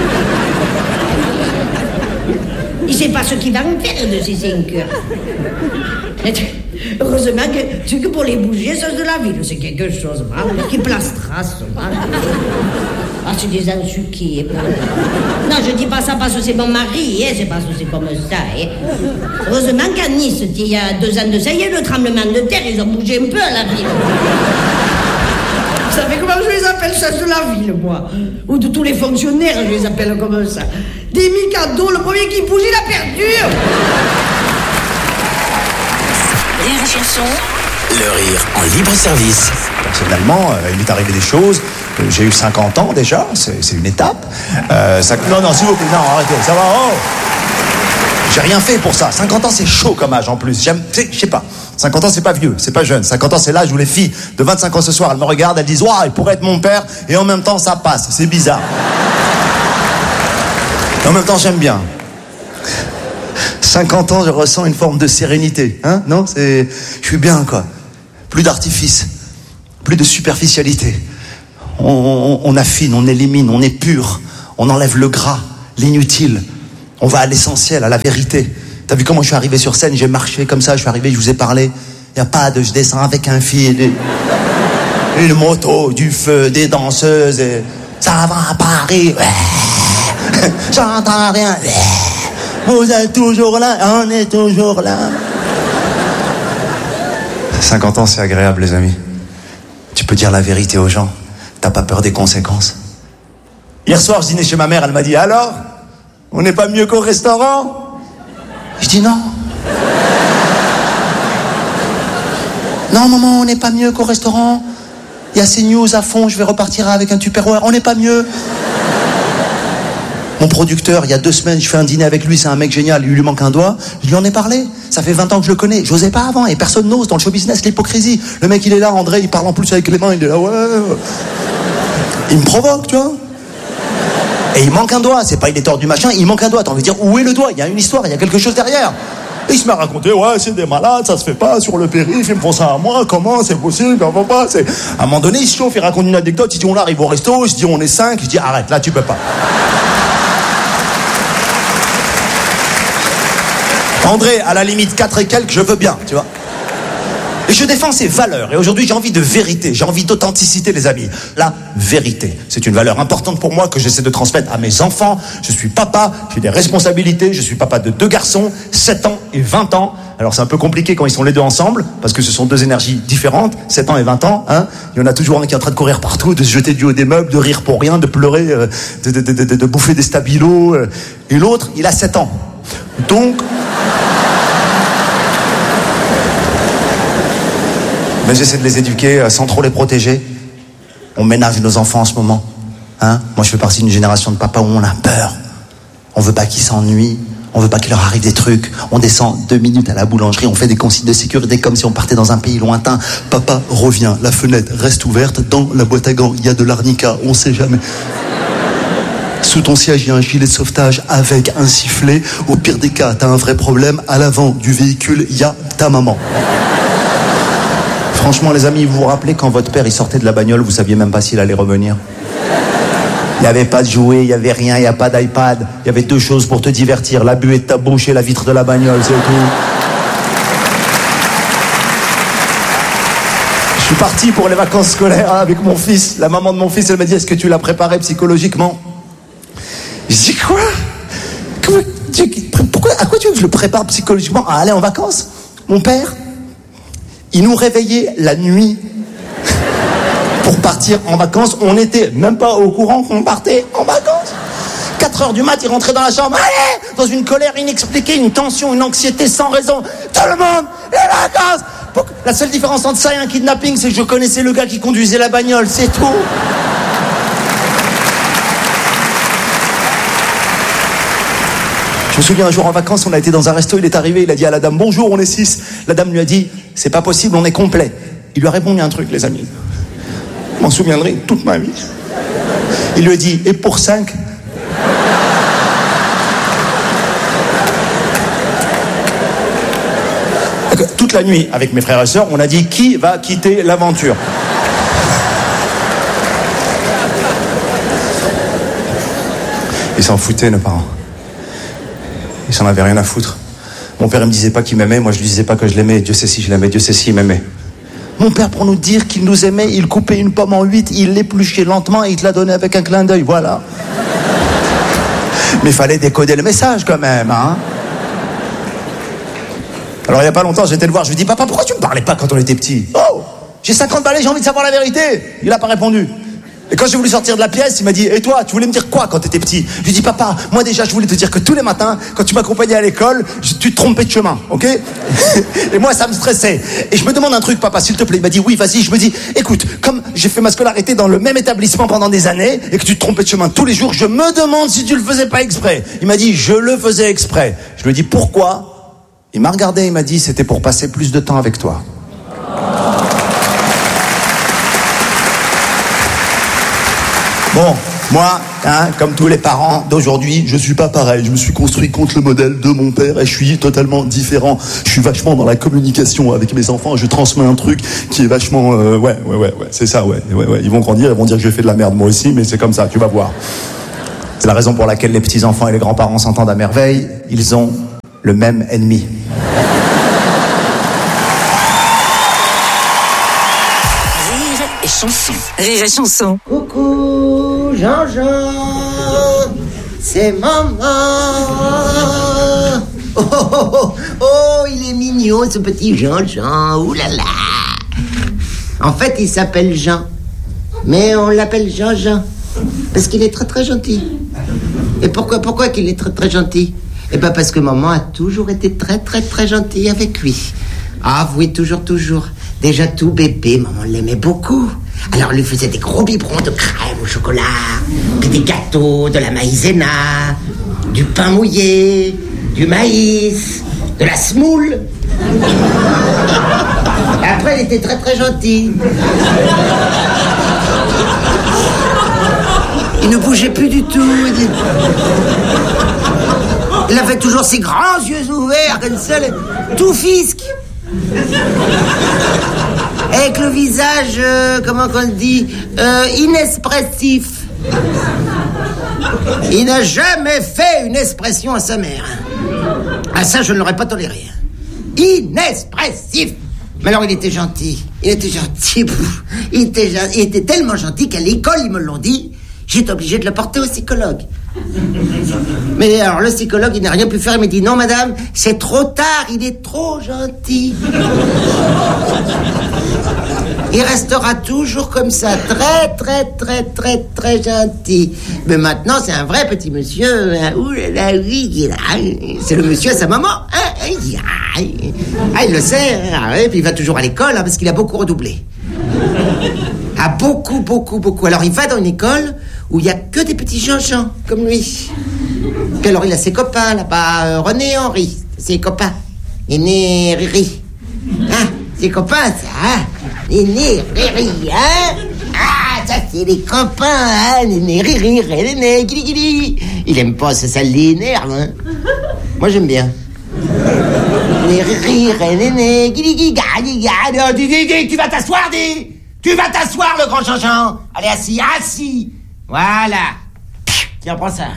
Il ne sait pas ce qu'il va en faire de ces 5 heures. Heureusement que pour les bouger, ça de la ville, c'est quelque chose, qui place trace. Ah, c'est des ensuqués. Non, je dis pas ça parce que c'est mon mari, hein, c'est parce que c'est comme ça. Hein. Heureusement qu'à Nice, il y a 2 ans de ça, il y a eu le tremblement de terre, ils ont bougé un peu à la ville. Vous savez comment je les appelle, ça de la ville, moi? Ou de tous les fonctionnaires, je les appelle comme ça. Des micados, le premier qui bouge, il a perdu. Rire et chanson. Le rire en libre service. Personnellement, il m'est arrivé des choses. J'ai eu 50 ans déjà, c'est une étape. Non, s'il vous plaît, non, arrêtez, ça va, oh. J'ai rien fait pour ça. 50 ans, c'est chaud comme âge en plus. Je sais pas. 50 ans, c'est pas vieux, c'est pas jeune. 50 ans, c'est l'âge où les filles de 25 ans ce soir, elles me regardent, elles disent « Waouh, il pourrait être mon père » et en même temps, ça passe. C'est bizarre. Et en même temps, j'aime bien. 50 ans, je ressens une forme de sérénité. Hein? Non, je suis bien, quoi. Plus d'artifice, plus de superficialité. On affine, on élimine, on épure, on enlève le gras, l'inutile. On va à l'essentiel, à la vérité. T'as vu comment je suis arrivé sur scène? J'ai marché comme ça, je suis arrivé, je vous ai parlé. Y a pas de je descends avec un fil, une moto, du feu, des danseuses. Et ça va à Paris. Ouais. J'entends rien. Ouais. Vous êtes toujours là, on est toujours là. 50 ans, c'est agréable, les amis. Tu peux dire la vérité aux gens. T'as pas peur des conséquences. Hier soir, je dînais chez ma mère, elle m'a dit, alors, on n'est pas mieux qu'au restaurant? Je dis non. Non, maman, on n'est pas mieux qu'au restaurant. Il y a CNews à fond, je vais repartir avec un Tupperware. On n'est pas mieux. Mon producteur, il y a 2 semaines, je fais un dîner avec lui, c'est un mec génial, il lui manque un doigt. Je lui en ai parlé. Ça fait 20 ans que je le connais. J'osais pas avant et personne n'ose dans le show business, l'hypocrisie. Le mec, il est là, André, il parle en plus avec les mains, il est là, ouais. Il me provoque, tu vois. Et il manque un doigt, c'est pas il est tordu machin, il manque un doigt. T'as envie de dire, où est le doigt? Il y a une histoire, il y a quelque chose derrière. Et il se met à raconter, ouais, c'est des malades, ça se fait pas sur le périph', ils me font ça à moi, comment, c'est possible, on peut pas, c'est... À un moment donné, il se chauffe, il raconte une anecdote, il dit, on arrive au resto, je dis, on est 5, je dis, arrête, là, tu peux pas. André, à la limite 4 et quelques, je veux bien, tu vois. Et je défends ces valeurs. Et aujourd'hui, j'ai envie de vérité, j'ai envie d'authenticité, les amis. La vérité, c'est une valeur importante pour moi que j'essaie de transmettre à mes enfants. Je suis papa, j'ai des responsabilités, je suis papa de 2 garçons, 7 ans et 20 ans. Alors c'est un peu compliqué quand ils sont les 2 ensemble, parce que ce sont 2 énergies différentes, 7 ans et 20 ans. Hein. Il y en a toujours un qui est en train de courir partout, de se jeter du haut des meubles, de rire pour rien, de pleurer, de bouffer des stabilos. Et l'autre, il a 7 ans. Donc... Mais j'essaie de les éduquer sans trop les protéger. On ménage nos enfants en ce moment. Hein? Moi, je fais partie d'une génération de papas où on a peur. On veut pas qu'ils s'ennuient. On veut pas qu'il leur arrive des trucs. On descend 2 minutes à la boulangerie. On fait des consignes de sécurité comme si on partait dans un pays lointain. Papa revient. La fenêtre reste ouverte. Dans la boîte à gants, il y a de l'arnica. On sait jamais. Sous ton siège, il y a un gilet de sauvetage avec un sifflet. Au pire des cas, t'as un vrai problème. À l'avant du véhicule, il y a ta maman. Franchement, les amis, vous vous rappelez quand votre père il sortait de la bagnole, vous saviez même pas s'il allait revenir? Il n'y avait pas de jouets, il n'y avait rien, il n'y a pas d'iPad. Il y avait 2 choses pour te divertir, la buée de ta bouche et la vitre de la bagnole, c'est tout. Je suis parti pour les vacances scolaires avec mon fils. La maman de mon fils, elle m'a dit, est-ce que tu l'as préparé psychologiquement? Je dis quoi? Pourquoi, à quoi tu veux que je le prépare psychologiquement à aller en vacances? Mon père, il nous réveillait la nuit pour partir en vacances. On n'était même pas au courant qu'on partait en vacances. 4 heures du mat, il rentrait dans la chambre. Allez, dans une colère inexpliquée, une tension, une anxiété sans raison. Tout le monde, les vacances. La seule différence entre ça et un kidnapping, c'est que je connaissais le gars qui conduisait la bagnole, c'est tout. Je me souviens un jour en vacances, on a été dans un resto, il est arrivé, il a dit à la dame, bonjour, on est 6. La dame lui a dit, c'est pas possible, on est complet. Il lui a répondu un truc, les amis. Je m'en souviendrai toute ma vie. Il lui a dit, et pour 5? Toute la nuit, avec mes frères et sœurs, on a dit, qui va quitter l'aventure? Ils s'en foutaient, nos parents. Ils s'en avaient rien à foutre. Mon père, il me disait pas qu'il m'aimait, moi je lui disais pas que je l'aimais. Dieu sait si je l'aimais, Dieu sait si il m'aimait. Mon père, pour nous dire qu'il nous aimait, il coupait une pomme en 8, il l'épluchait lentement et il te la donnait avec un clin d'œil, voilà. Mais il fallait décoder le message quand même, hein. Alors il y a pas longtemps, j'étais le voir, je lui dis, papa, pourquoi tu me parlais pas quand on était petits? Oh, j'ai 50 balais, j'ai envie de savoir la vérité. Il a pas répondu. Et quand j'ai voulu sortir de la pièce, il m'a dit, et toi, tu voulais me dire quoi quand t'étais petit? Je lui ai dit, papa, moi déjà, je voulais te dire que tous les matins, quand tu m'accompagnais à l'école, tu te trompais de chemin, ok? Et moi, ça me stressait. Et je me demande un truc, papa, s'il te plaît. Il m'a dit, oui, vas-y. Je me dis, écoute, comme j'ai fait ma scolarité dans le même établissement pendant des années, et que tu te trompais de chemin tous les jours, je me demande si tu le faisais pas exprès. Il m'a dit, je le faisais exprès. Je lui ai dit, pourquoi? Il m'a regardé, il m'a dit, c'était pour passer plus de temps avec toi. Bon, Moi, comme tous les parents d'aujourd'hui, je suis pas pareil. Je me suis construit contre le modèle de mon père et je suis totalement différent. Je suis vachement dans la communication avec mes enfants. Je transmets un truc qui est vachement... Ouais, c'est ça, ouais. Ils vont grandir, ils vont dire que j'ai fait de la merde moi aussi, mais c'est comme ça, tu vas voir. C'est la raison pour laquelle les petits-enfants et les grands-parents s'entendent à merveille. Ils ont le même ennemi. Rire et chanson. Coucou, Jean-Jean, c'est maman. Oh, il est mignon, ce petit Jean-Jean, oulala. En fait, il s'appelle Jean, mais on l'appelle Jean-Jean, parce qu'il est très très gentil. Et pourquoi qu'il est très très gentil? Eh ben parce que maman a toujours été très très très gentille avec lui. Ah oui, toujours. Déjà tout bébé, maman l'aimait beaucoup. Alors, elle lui faisait des gros biberons de crème au chocolat, puis des gâteaux, de la maïzena, du pain mouillé, du maïs, de la semoule. Et après, elle était très très gentille. Il ne bougeait plus du tout. Il avait toujours ses grands yeux ouverts, comme ça, tout fisque. Avec le visage, comment qu'on dit, inexpressif. Il n'a jamais fait une expression à sa mère. Ah, ça, je ne l'aurais pas toléré. Inexpressif. Mais alors, il était gentil. Il était tellement gentil qu'à l'école, ils me l'ont dit, j'étais obligé de le porter au psychologue. Mais alors, le psychologue, il n'a rien pu faire. Il m'a dit, non, madame, c'est trop tard, il est trop gentil. Il restera toujours comme ça, très, très, très, très, très gentil. Mais maintenant, c'est un vrai petit monsieur. Ouh là là, oui, c'est le monsieur à sa maman. Il le sait. Et puis il va toujours à l'école, parce qu'il a beaucoup redoublé. Ah, beaucoup. Alors, il va dans une école où il n'y a que des petits Jean-Jean, comme lui. Puis alors, il a ses copains, là-bas, René et Henri, ses copains. Néné, Riri. Ses copains, ça, Néné, Riri, Ah, ça, c'est les copains, Néné, Riri, Néné, Guili. Il aime pas, ça l'énerve, Moi, j'aime bien. Néné, Riri, Néné, Guili, tu vas t'asseoir, dis. Tu vas t'asseoir, le grand Jean-Jean. Allez, assis. Voilà. Tiens, prends ça.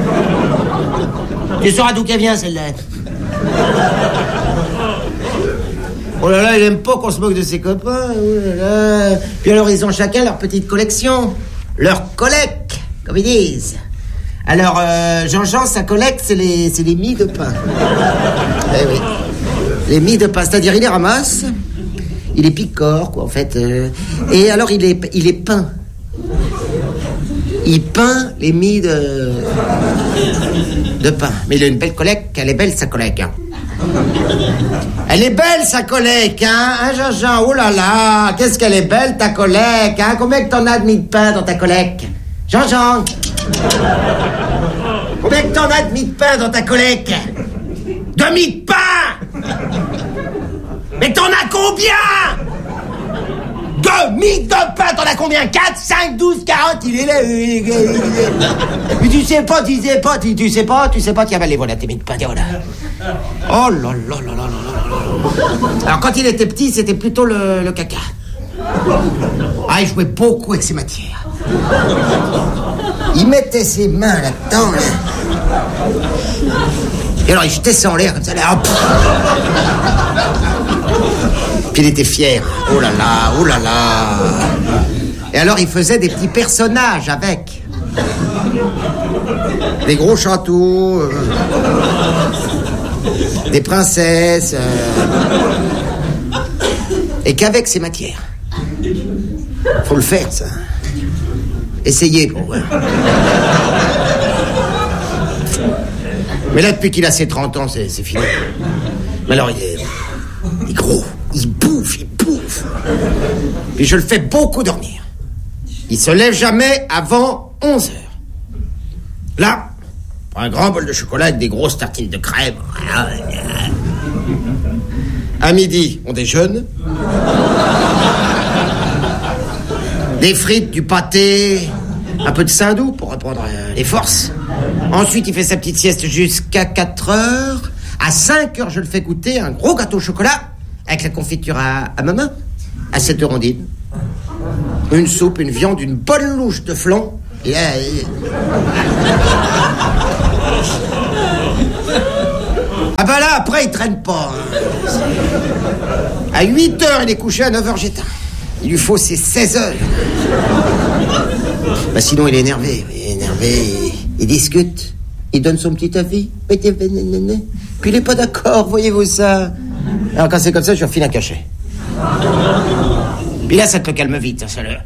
Tu sauras d'où qu'elle vient, celle-là. Oh là là, il aime pas qu'on se moque de ses copains. Oh là là. Puis alors, ils ont chacun leur petite collection. Leur collecte, comme ils disent. Alors, Jean-Jean, sa collecte, c'est les mie de pain. Eh oui. Les mie de pain, c'est-à-dire, il les ramasse... Il est picore, quoi, en fait. Et alors, il est peint. Il peint les mie de pain. Mais il a une belle collecte. Elle est belle, sa collecte. Elle est belle, sa collecte, Jean-Jean? Oh là là, qu'est-ce qu'elle est belle, ta collecte, Combien que t'en as de mie de pain dans ta collecte? Jean-Jean? Combien que t'en as de mie de pain dans ta collecte? De mie de pain? Mais t'en as combien? 2 mie de pain, t'en as combien? 4, 5, 12, 40, il est là. Mais tu sais pas qu'il y avait les voilà, tes mie de pain, voilà. Oh là là là là là là. Alors quand il était petit, c'était plutôt le caca. Ah, il jouait beaucoup avec ses matières. Il mettait ses mains là-dedans, là. Et alors il jetait ça en l'air comme ça, là, hop. Puis il était fier. Oh là là, oh là là. Et alors il faisait des petits personnages avec. Des gros châteaux, des princesses, et qu'avec ces matières. Faut le faire, ça. Essayez pour voir. Mais là, depuis qu'il a ses 30 ans, c'est fini. Mais alors, il est gros. Il bouffe. Puis je le fais beaucoup dormir. Il se lève jamais avant 11h. Là, prends un grand bol de chocolat avec des grosses tartines de crème. À midi, on déjeune. Des frites, du pâté, Un peu de Saint-Doux pour reprendre les forces. Ensuite, il fait sa petite sieste jusqu'à 4 heures. À 5 heures, je le fais goûter un gros gâteau au chocolat avec la confiture à ma main. À 7 heures, on dîne. Une soupe, une viande, une bonne louche de flan. Et là... Ah bah là, après, il traîne pas. Hein. À 8 heures, il est couché, à 9 heures, j'éteins. Il lui faut ses 16 heures. Bah sinon, il est énervé. Il discute. Il donne son petit avis. Puis il est pas d'accord, voyez-vous ça. Alors quand c'est comme ça, je refile un cachet. Puis là, ça te le calme vite. Ça le...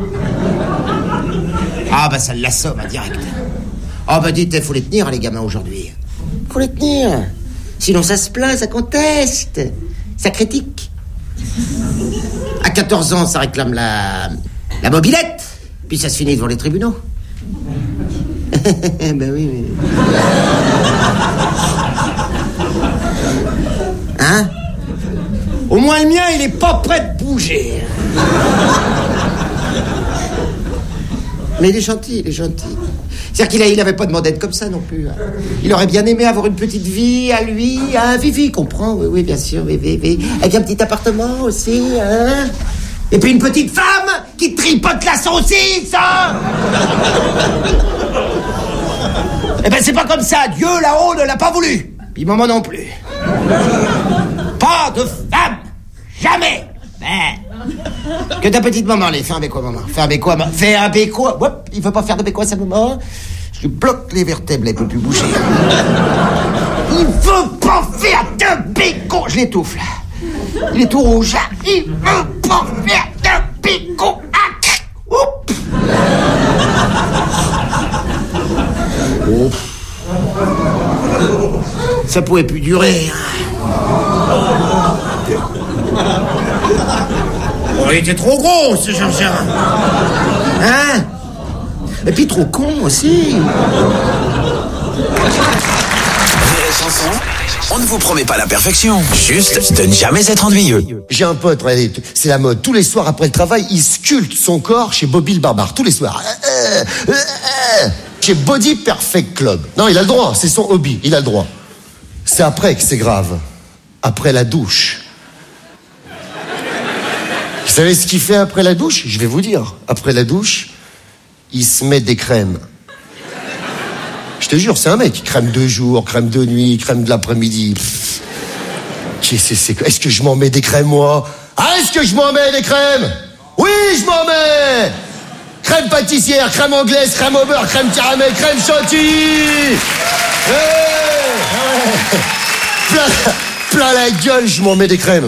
Ah bah ça l'assomme, direct. Ah bah dites, faut les tenir, les gamins, aujourd'hui. Faut les tenir. Sinon, ça se plaint, ça conteste. Ça critique. À 14 ans, ça réclame la mobilette. Puis ça se finit devant les tribunaux. Ben oui, mais... Hein? Au moins le mien, il est pas prêt de bouger. Mais il est gentil. C'est-à-dire qu'il avait pas demandé d'être comme ça non plus. Il aurait bien aimé avoir une petite vie à lui, hein, Vivi, comprend, oui, bien sûr, oui. Avec un petit appartement aussi, hein. Et puis une petite femme qui tripote la saucisse, hein. Eh ben c'est pas comme ça, Dieu là-haut ne l'a pas voulu. Puis maman non plus. Pas de femme, jamais. Que ta petite maman, allez, fais un bécois, maman. Fais un bécois. Hop, il veut pas faire de bécois, sa maman. Je lui bloque les vertèbres, elle peut plus bouger. Il veut pas faire de bécois. Je l'étouffe, là. Il est tout rouge. Il veut pas faire de bécois. Oups. Ça pouvait plus durer. Oh, il était trop gros, ce Jean-Jean. Hein? Et puis trop con aussi. On ne vous promet pas la perfection, juste de ne jamais être ennuyeux. J'ai un pote, regardez, c'est la mode. Tous les soirs après le travail, il sculpte son corps chez Bobby le Barbare. Tous les soirs. Chez Body Perfect Club. Non, il a le droit, c'est son hobby, il a le droit. C'est après que c'est grave. Après la douche. Vous savez ce qu'il fait après la douche? Je vais vous dire. Après la douche, il se met des crèmes. Je te jure, c'est un mec. Crème de jour, crème de nuit, crème de l'après-midi. Est-ce que je m'en mets des crèmes, moi? Ah, est-ce que je m'en mets des crèmes? Oui, je m'en mets! Crème pâtissière, crème anglaise, crème au beurre, crème caramel, crème chantilly. Plein la gueule, je m'en mets des crèmes.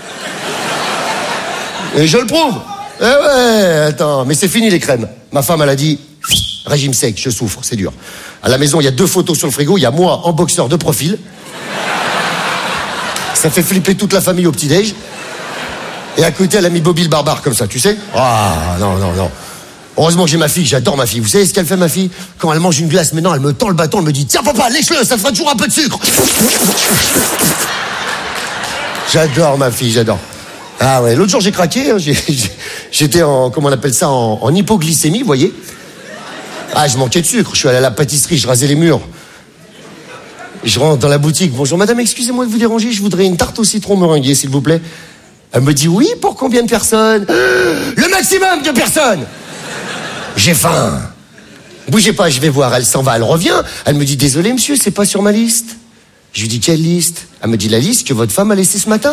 Et je le prouve. Eh ouais, attends, mais c'est fini les crèmes. Ma femme, elle a dit, régime sec, je souffre, c'est dur. À la maison, il y a 2 photos sur le frigo, il y a moi en boxeur de profil. Ça fait flipper toute la famille au petit-déj. Et à côté, elle a mis Bobby le Barbare comme ça, tu sais. Ah, non. Heureusement que j'ai ma fille, j'adore ma fille. Vous savez ce qu'elle fait, ma fille? Quand elle mange une glace, maintenant, elle me tend le bâton, elle me dit, tiens papa, lèche-le, ça te fera toujours un peu de sucre. J'adore ma fille, j'adore. Ah ouais, l'autre jour j'ai craqué, hein, j'étais en, comment on appelle ça, en hypoglycémie, vous voyez. Ah, je manquais de sucre, je suis allé à la pâtisserie, je rasais les murs. Je rentre dans la boutique, bonjour madame, excusez-moi de vous déranger, je voudrais une tarte au citron meringuée, s'il vous plaît. Elle me dit, oui, pour combien de personnes? Le maximum de personnes. J'ai faim. Bougez pas, je vais voir, elle s'en va, elle revient, elle me dit, désolé monsieur, c'est pas sur ma liste. Je lui dis, quelle liste? Elle me dit, la liste que votre femme a laissée ce matin.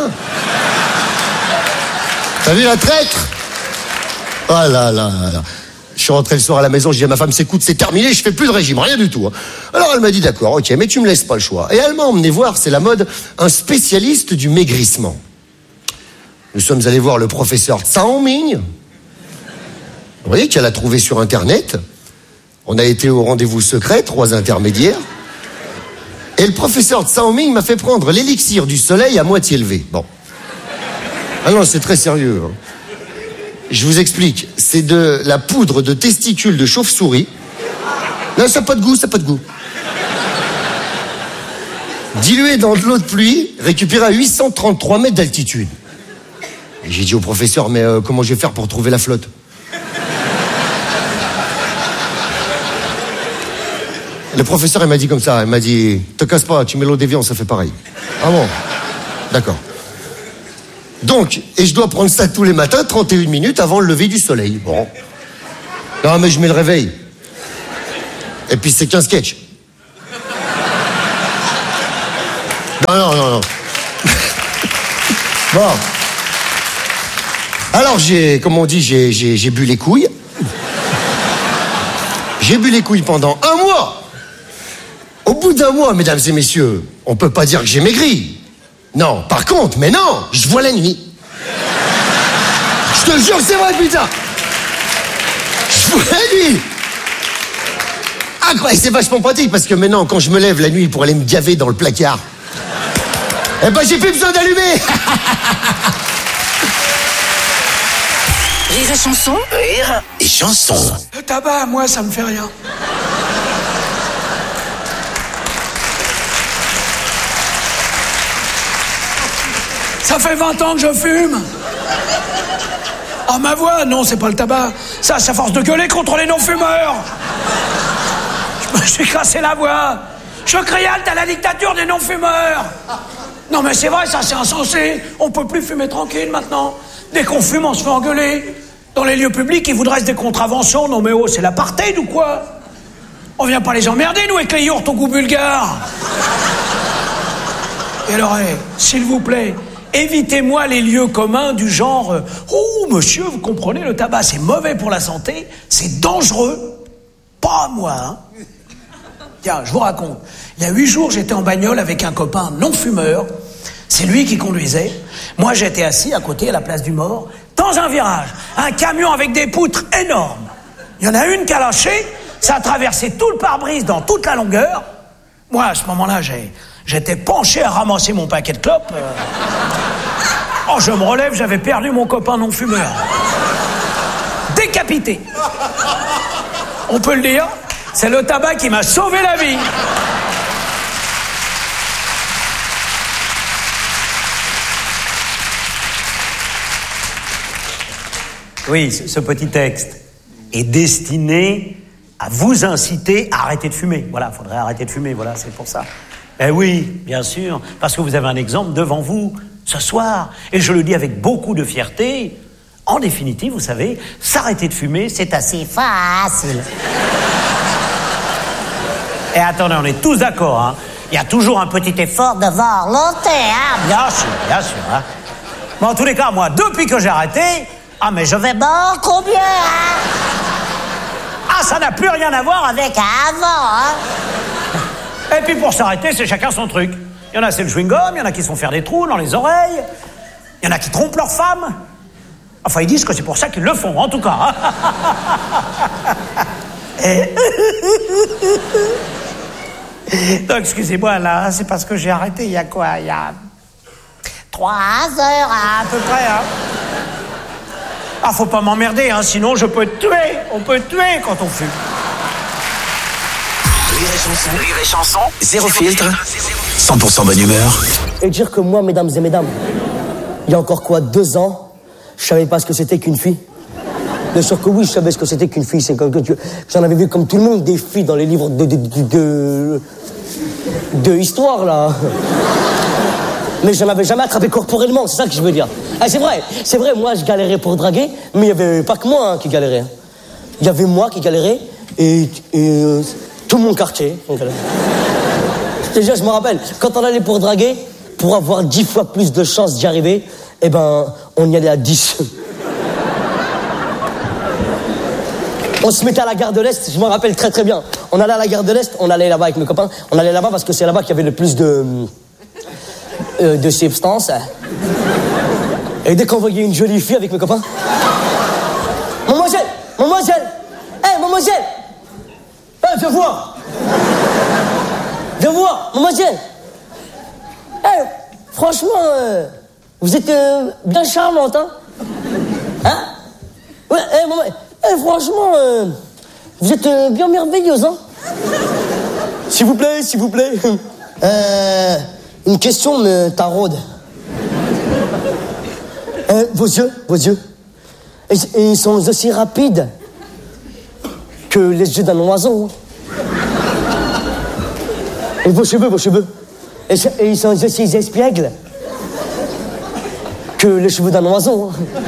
T'as vu la traître? Oh là là. Je suis rentré le soir à la maison, je dis à ma femme, écoute, c'est terminé, je fais plus de régime, rien du tout. Alors elle m'a dit, d'accord, ok, mais tu me laisses pas le choix. Et elle m'a emmené voir, c'est la mode, un spécialiste du maigrissement. Nous sommes allés voir le professeur Tsao Ming. Vous voyez qu'elle a trouvé sur Internet. On a été au rendez-vous secret, 3 intermédiaires. Et le professeur Tsao Ming m'a fait prendre l'élixir du soleil à moitié levé. Bon. Ah non, c'est très sérieux. Hein. Je vous explique. C'est de la poudre de testicules de chauve-souris. Non, ça n'a pas de goût, Dilué dans de l'eau de pluie, récupéré à 833 mètres d'altitude. Et j'ai dit au professeur, mais comment je vais faire pour trouver la flotte? Le professeur, il m'a dit comme ça, il m'a dit, te casse pas, tu mets l'eau d'évian, ça fait pareil. Ah bon? D'accord. Donc, et je dois prendre ça tous les matins, 31 minutes avant le lever du soleil. Bon. Non, mais je mets le réveil. Et puis c'est qu'un sketch. Non. Bon. Alors comme on dit, j'ai bu les couilles. J'ai bu les couilles pendant 1 mois. Au bout d'1 mois, mesdames et messieurs, on peut pas dire que j'ai maigri. Non, par contre, mais non, je vois la nuit. Je te jure que c'est vrai, putain. Je vois la nuit. Ah quoi, et c'est vachement pratique parce que maintenant, quand je me lève la nuit pour aller me gaver dans le placard, eh ben j'ai plus besoin d'allumer. Rire et chanson. Rire et chanson. Le tabac, moi, ça me fait rien. Ça fait 20 ans que je fume. Ah, ma voix, non, c'est pas le tabac. Ça, c'est à force de gueuler contre les non-fumeurs. Je me suis cassé la voix. Je crie halte à la dictature des non-fumeurs. Non, mais c'est vrai, ça, c'est insensé. On peut plus fumer tranquille maintenant. Dès qu'on fume, on se fait engueuler. Dans les lieux publics, ils vous dressent des contraventions. Non, mais oh, c'est l'apartheid ou quoi? On vient pas les emmerder, nous, avec les yourtes au goût bulgare. Et alors, s'il vous plaît, évitez-moi les lieux communs du genre oh, monsieur, vous comprenez, le tabac, c'est mauvais pour la santé, c'est dangereux. Pas moi, hein. Tiens, je vous raconte. Il y a 8 jours, j'étais en bagnole avec un copain non-fumeur. C'est lui qui conduisait. Moi, j'étais assis à côté, à la place du mort, dans un virage. Un camion avec des poutres énormes. Il y en a une qui a lâché. Ça a traversé tout le pare-brise dans toute la longueur. Moi, à ce moment-là, j'étais penché à ramasser mon paquet de clopes. Oh, je me relève, j'avais perdu mon copain non-fumeur. Décapité. On peut le dire, c'est le tabac qui m'a sauvé la vie. Oui, ce petit texte est destiné à vous inciter à arrêter de fumer. Voilà, il faudrait arrêter de fumer, voilà, c'est pour ça. Eh oui, bien sûr, parce que vous avez un exemple devant vous ce soir. Et je le dis avec beaucoup de fierté. En définitive, vous savez, s'arrêter de fumer, c'est assez facile. Et attendez, on est tous d'accord, hein. Il y a toujours un petit effort de volonté, hein. Bien sûr, hein. Mais en tous les cas, moi, depuis que j'ai arrêté, ah, mais je vais beaucoup mieux, hein. Ah, ça n'a plus rien à voir avec avant, hein. Et puis pour s'arrêter, c'est chacun son truc. Il y en a, c'est le chewing-gum, il y en a qui se font faire des trous dans les oreilles, il y en a qui trompent leur femme. Enfin, ils disent que c'est pour ça qu'ils le font, en tout cas. Et... Donc, excusez-moi, là, c'est parce que j'ai arrêté il y a quoi? Il y a 3 heures, à peu près, hein. Ah, faut pas m'emmerder, hein, sinon je peux te tuer. On peut te tuer quand on fume. Rire et chanson, zéro filtre, 100% bonne humeur. Et dire que moi, mesdames et mesdames, il y a encore quoi, 2 ans, je savais pas ce que c'était qu'une fille. Bien sûr que oui, je savais ce que c'était qu'une fille. C'est que j'en avais vu comme tout le monde des filles dans les livres de histoire, là. Mais je n'avais jamais attrapé corporellement, c'est ça que je veux dire. Ah, c'est vrai, moi je galérais pour draguer, mais il n'y avait pas que moi qui galérais. Il y avait moi qui galérais et tout mon quartier. Déjà, je me rappelle, quand on allait pour draguer, pour avoir 10 fois plus de chances d'y arriver, eh ben, on y allait à 10. On se mettait à la gare de l'Est, je me rappelle très très bien. On allait à la gare de l'Est, on allait là-bas avec mes copains, on allait là-bas parce que c'est là-bas qu'il y avait le plus de substances. Et dès qu'on voyait une jolie fille avec mes copains, mademoiselle, mademoiselle, viens voir, mademoiselle. Franchement, vous êtes bien charmante, hein? Hein? Ouais, franchement, vous êtes bien merveilleuse, hein? S'il vous plaît. Une question me taraude. Vos yeux, ils sont aussi rapides que les yeux d'un oiseau. Et vos cheveux. Et ils sont aussi espiègles que les cheveux d'un oiseau. Hein.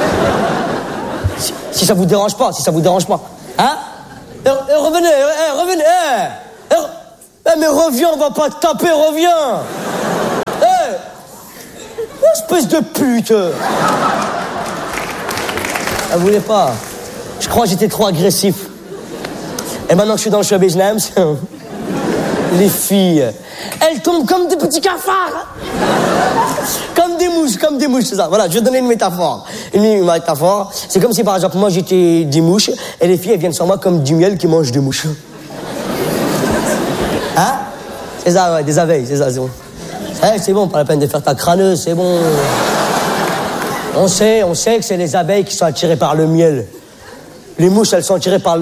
Si ça vous dérange pas. Hein? Revenez. Mais reviens, on va pas te taper, reviens. Espèce de pute. Elle voulait pas. Je crois que j'étais trop agressif. Et maintenant que je suis dans le show business, les filles, elles tombent comme des petits cafards. Comme des mouches, c'est ça. Voilà, je vais donner une métaphore. Une métaphore, c'est comme si par exemple moi j'étais des mouches et les filles elles viennent sur moi comme du miel qui mange des mouches. Hein? C'est ça, ouais, des abeilles, c'est ça, c'est bon. C'est bon, pas la peine de faire ta crâneuse, c'est bon. On sait que c'est les abeilles qui sont attirées par le miel. Les mouches, elles sont attirées par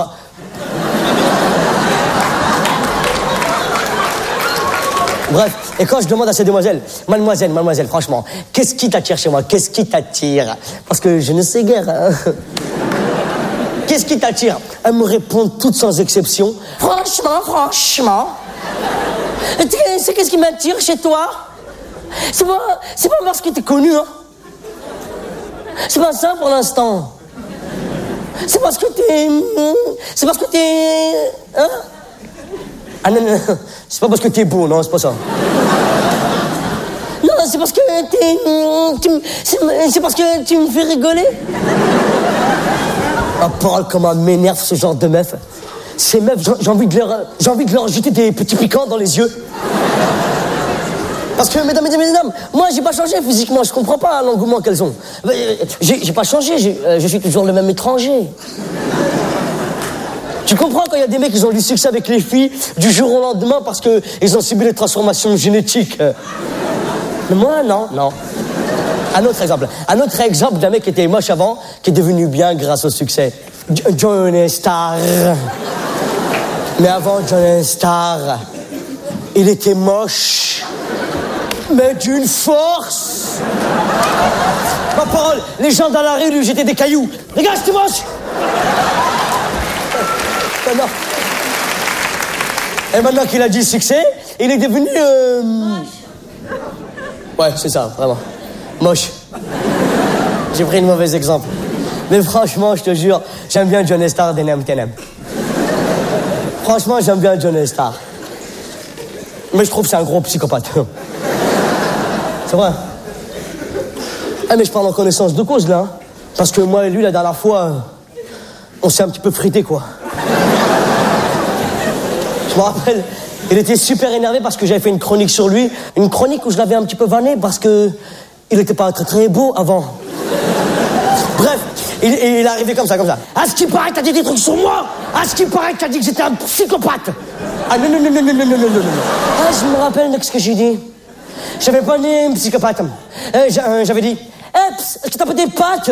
Bref, et quand je demande à ces demoiselles, mademoiselle, franchement, qu'est-ce qui t'attire chez moi? Qu'est-ce qui t'attire? Parce que je ne sais guère. Hein. Qu'est-ce qui t'attire? Elles me répondent toutes sans exception. Franchement. C'est qu'est-ce qui m'attire chez toi? C'est pas parce que t'es connu, hein. C'est pas ça pour l'instant. C'est parce que t'es... Hein? Ah non, c'est pas parce que t'es beau, non, c'est pas ça. Non, c'est parce que c'est parce que tu me fais rigoler. Ah, parle comment m'énerve ce genre de meuf. Ces meufs, j'ai envie de leur jeter des petits piquants dans les yeux. Parce que, mesdames, moi, j'ai pas changé physiquement, je comprends pas l'engouement qu'elles ont. J'ai pas changé, je suis toujours le même étranger. Tu comprends quand il y a des mecs qui ont du succès avec les filles du jour au lendemain parce qu'ils ont subi des transformations génétiques. Mais moi, non. Un autre exemple d'un mec qui était moche avant, qui est devenu bien grâce au succès. Johnny Starr. Mais avant Johnny Starr, il était moche, mais d'une force. Ma parole, les gens dans la rue lui jetaient des cailloux. Regarde, c'est moche. Et maintenant qu'il a du succès, il est devenu... Ouais, c'est ça, vraiment. Moche. J'ai pris le mauvais exemple. Mais franchement, je te jure, j'aime bien Johnny Starr d'Enem Tenem. Franchement, j'aime bien Johnny Starr. Mais je trouve que c'est un gros psychopathe. C'est vrai. Ah, mais je parle en connaissance de cause, là. Parce que moi et lui, la dernière fois, on s'est un petit peu frité, quoi. Je me rappelle, il était super énervé parce que j'avais fait une chronique sur lui. Une chronique où je l'avais un petit peu vanné parce que il était pas très très beau avant. Bref, il est arrivé comme ça. À ce qui paraît, t'as dit des trucs sur moi. À ce qui paraît, t'as dit que j'étais un psychopathe. Ah non. Ah, je me rappelle de ce que j'ai dit. J'avais pas dit un psychopathe. J'avais dit, est-ce que t'as pas des pattes?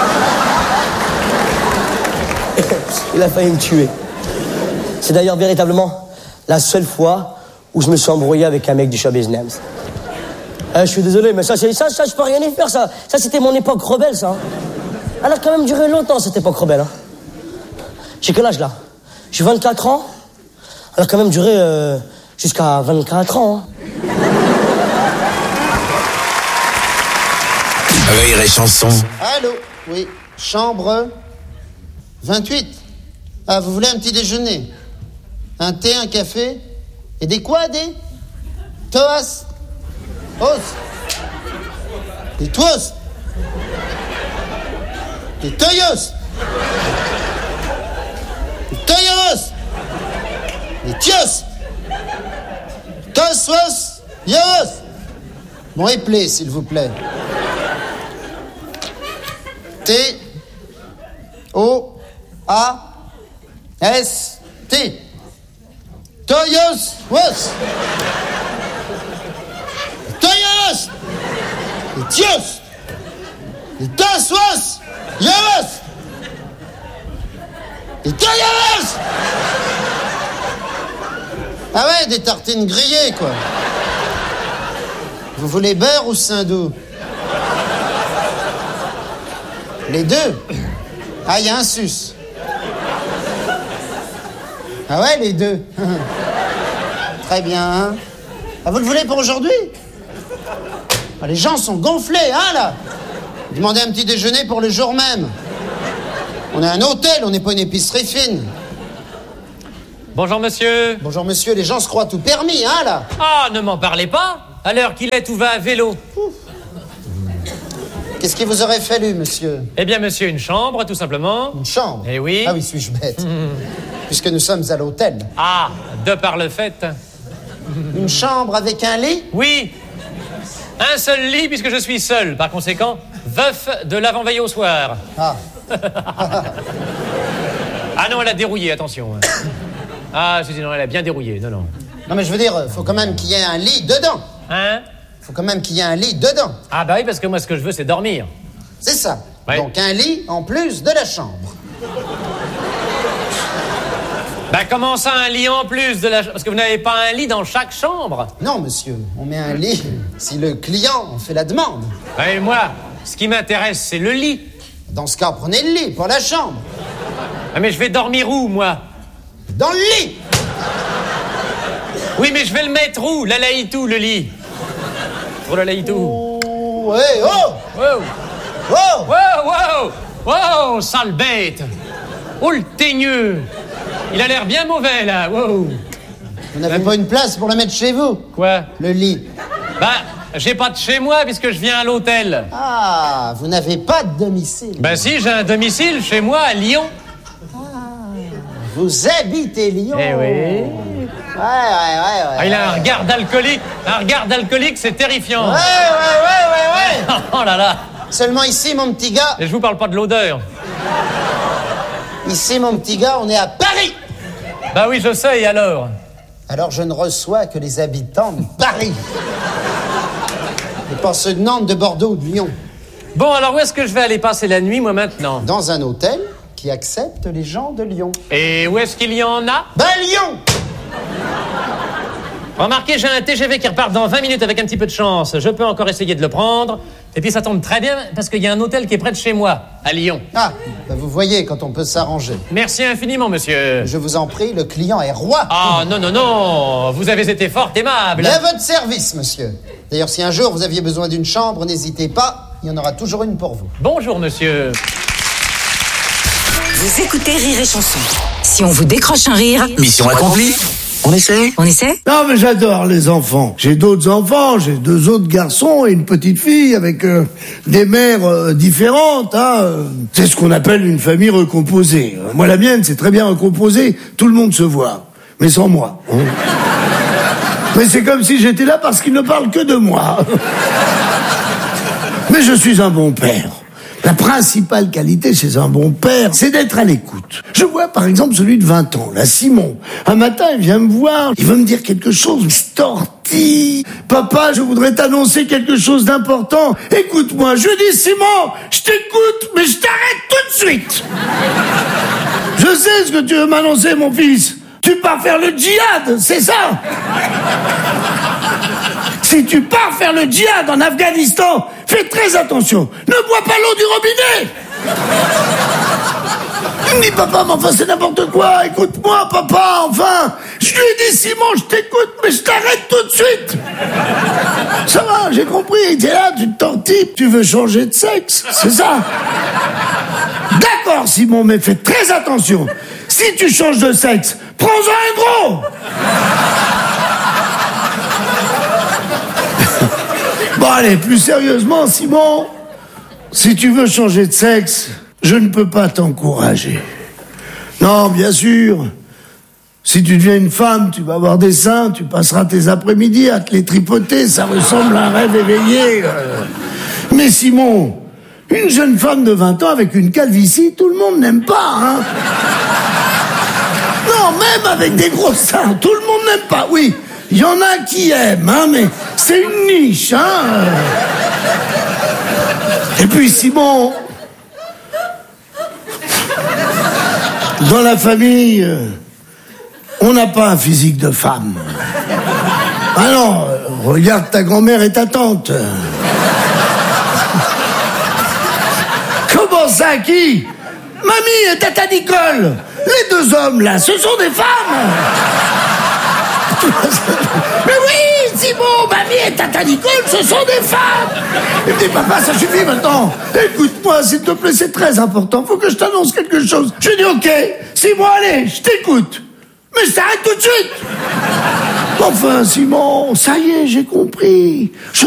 Il a failli me tuer. C'est d'ailleurs véritablement la seule fois où je me suis embrouillé avec un mec du show business. Je suis désolé, mais ça, je peux rien y faire, ça. Ça, c'était mon époque rebelle, ça. Elle a quand même duré longtemps, cette époque rebelle. Hein. J'ai quel âge, là? J'ai 24 ans. Elle a quand même duré jusqu'à 24 ans. Hein. Rire et chanson. Allô? Oui. Chambre 28. Ah, vous voulez un petit déjeuner? Un thé, un café? Et des quoi, des? Toas? Os? Des tuos? Des toyos? Des toyos? Des tios? Tosos? Yos? Bon, éplé, s'il vous plaît. T-O-A-S-T. Toyos, was. Toyos. Et tios. Et taswas. Yos. Et toyos. Ah ouais, des tartines grillées, quoi. Vous voulez beurre ou Saint-Doux? Les deux? Ah, il y a un sus. Ah ouais, les deux. très bien. Ah, vous le voulez pour aujourd'hui? Ah, les gens sont gonflés, hein, là. Demandez un petit déjeuner pour le jour même. On est un hôtel, on n'est pas une épicerie fine. Bonjour, monsieur. Bonjour, monsieur. Les gens se croient tout permis, hein, là. Ah, ne m'en parlez pas. À l'heure qu'il est, tout va à vélo. Qu'est-ce qui vous aurait fallu, monsieur? Eh bien, monsieur, une chambre, tout simplement. Une chambre? Eh oui. Ah oui, suis-je bête. Puisque nous sommes à l'hôtel. Ah, de par le fait. Une chambre avec un lit? Oui. Un seul lit, puisque je suis seul. Par conséquent, veuf de l'avant-veille au soir. Ah. Ah non, elle a dérouillé, attention. Ah, non, elle a bien dérouillé, non, non. Non, mais je veux dire, faut quand même qu'il y ait un lit dedans. Hein? Faut quand même qu'il y ait un lit dedans. Ah bah oui, parce que moi, ce que je veux, c'est dormir. C'est ça. Ouais. Donc un lit en plus de la chambre. Bah comment ça, un lit en plus de la... Parce que vous n'avez pas un lit dans chaque chambre? Non, monsieur, on met un lit si le client en fait la demande. Et moi, ce qui m'intéresse, c'est le lit. Dans ce cas, prenez le lit, pas la chambre. Ah mais je vais dormir où, moi? Dans le lit! Oui, mais je vais le mettre où? La laïtou, le lit. Pour la laïtou. Oh, hey, oh! Wow! Oh! Wow, wow! Wow, sale bête! Oh, le teigneux! Il a l'air bien mauvais, là, wow! Vous n'avez pas une place pour le mettre chez vous? Quoi? Le lit. Bah, j'ai pas de chez moi, puisque je viens à l'hôtel. Ah, vous n'avez pas de domicile. Bah si, j'ai un domicile chez moi, à Lyon. Vous habitez Lyon? Eh oui. Ouais. Ah, il a un regard d'alcoolique. Un regard d'alcoolique, c'est terrifiant. Ouais. Oh là là. Seulement ici, mon petit gars. Et je vous parle pas de l'odeur. Ici, mon petit gars, on est à Paris. Bah oui, je sais, et alors? Alors je ne reçois que les habitants de Paris. Et pas ceux de Nantes, de Bordeaux ou de Lyon. Bon, alors où est-ce que je vais aller passer la nuit, moi, maintenant? Dans un hôtel qui accepte les gens de Lyon. Et où est-ce qu'il y en a? Ben, Lyon! Remarquez, j'ai un TGV qui repart dans 20 minutes avec un petit peu de chance. Je peux encore essayer de le prendre. Et puis ça tombe très bien parce qu'il y a un hôtel qui est près de chez moi, à Lyon. Ah, ben vous voyez quand on peut s'arranger. Merci infiniment, monsieur. Je vous en prie, le client est roi. Ah, non, vous avez été fort aimable. Mais à votre service, monsieur. D'ailleurs, si un jour vous aviez besoin d'une chambre, n'hésitez pas, il y en aura toujours une pour vous. Bonjour, monsieur. Vous écoutez Rire et Chanson. Si on vous décroche un rire... Mission accomplie. On essaie? On essaie? Non, mais j'adore les enfants. J'ai d'autres enfants, j'ai 2 autres garçons et une petite fille avec des mères différentes. C'est ce qu'on appelle une famille recomposée. Moi, la mienne, c'est très bien recomposée. Tout le monde se voit, mais sans moi. Mais c'est comme si j'étais là parce qu'ils ne parlent que de moi. Mais je suis un bon père. La principale qualité chez un bon père, c'est d'être à l'écoute. Je vois par exemple celui de 20 ans, là, Simon. Un matin, il vient me voir, il veut me dire quelque chose, Storti. Papa, je voudrais t'annoncer quelque chose d'important. Écoute-moi, je dis Simon, je t'écoute, mais je t'arrête tout de suite. Je sais ce que tu veux m'annoncer, mon fils. Tu pars faire le djihad, c'est ça? Si tu pars faire le djihad en Afghanistan, fais très attention. Ne bois pas l'eau du robinet. Il me dit, papa, mais enfin, c'est n'importe quoi. Écoute-moi, papa, enfin. Je lui ai dit, Simon, je t'écoute, mais je t'arrête tout de suite. Ça va, j'ai compris. T'es là, tu te tortilles, tu veux changer de sexe, c'est ça? D'accord, Simon, mais fais très attention. Si tu changes de sexe, prends-en un gros. Bon, allez, plus sérieusement, Simon, si tu veux changer de sexe, je ne peux pas t'encourager. Non, bien sûr, si tu deviens une femme, tu vas avoir des seins, tu passeras tes après-midi à te les tripoter, ça ressemble à un rêve éveillé. Mais Simon, une jeune femme de 20 ans avec une calvitie, tout le monde n'aime pas, hein. Non, même avec des gros seins, tout le monde n'aime pas, oui. Il y en a qui aiment, hein, mais c'est une niche, hein. Et puis Simon, dans la famille, on n'a pas un physique de femme. Ah non, regarde ta grand-mère et ta tante. Comment ça, qui? Mamie et tata Nicole. Les 2 hommes, là, ce sont des femmes. Maman, mamie et tata Nicole, ce sont des femmes. Et puis papa, ça suffit maintenant. Écoute-moi, s'il te plaît, c'est très important. Faut que je t'annonce quelque chose. Je dis ok. Simon, allez, je t'écoute. Mais je t'arrête tout de suite. Enfin, Simon, ça y est, j'ai compris.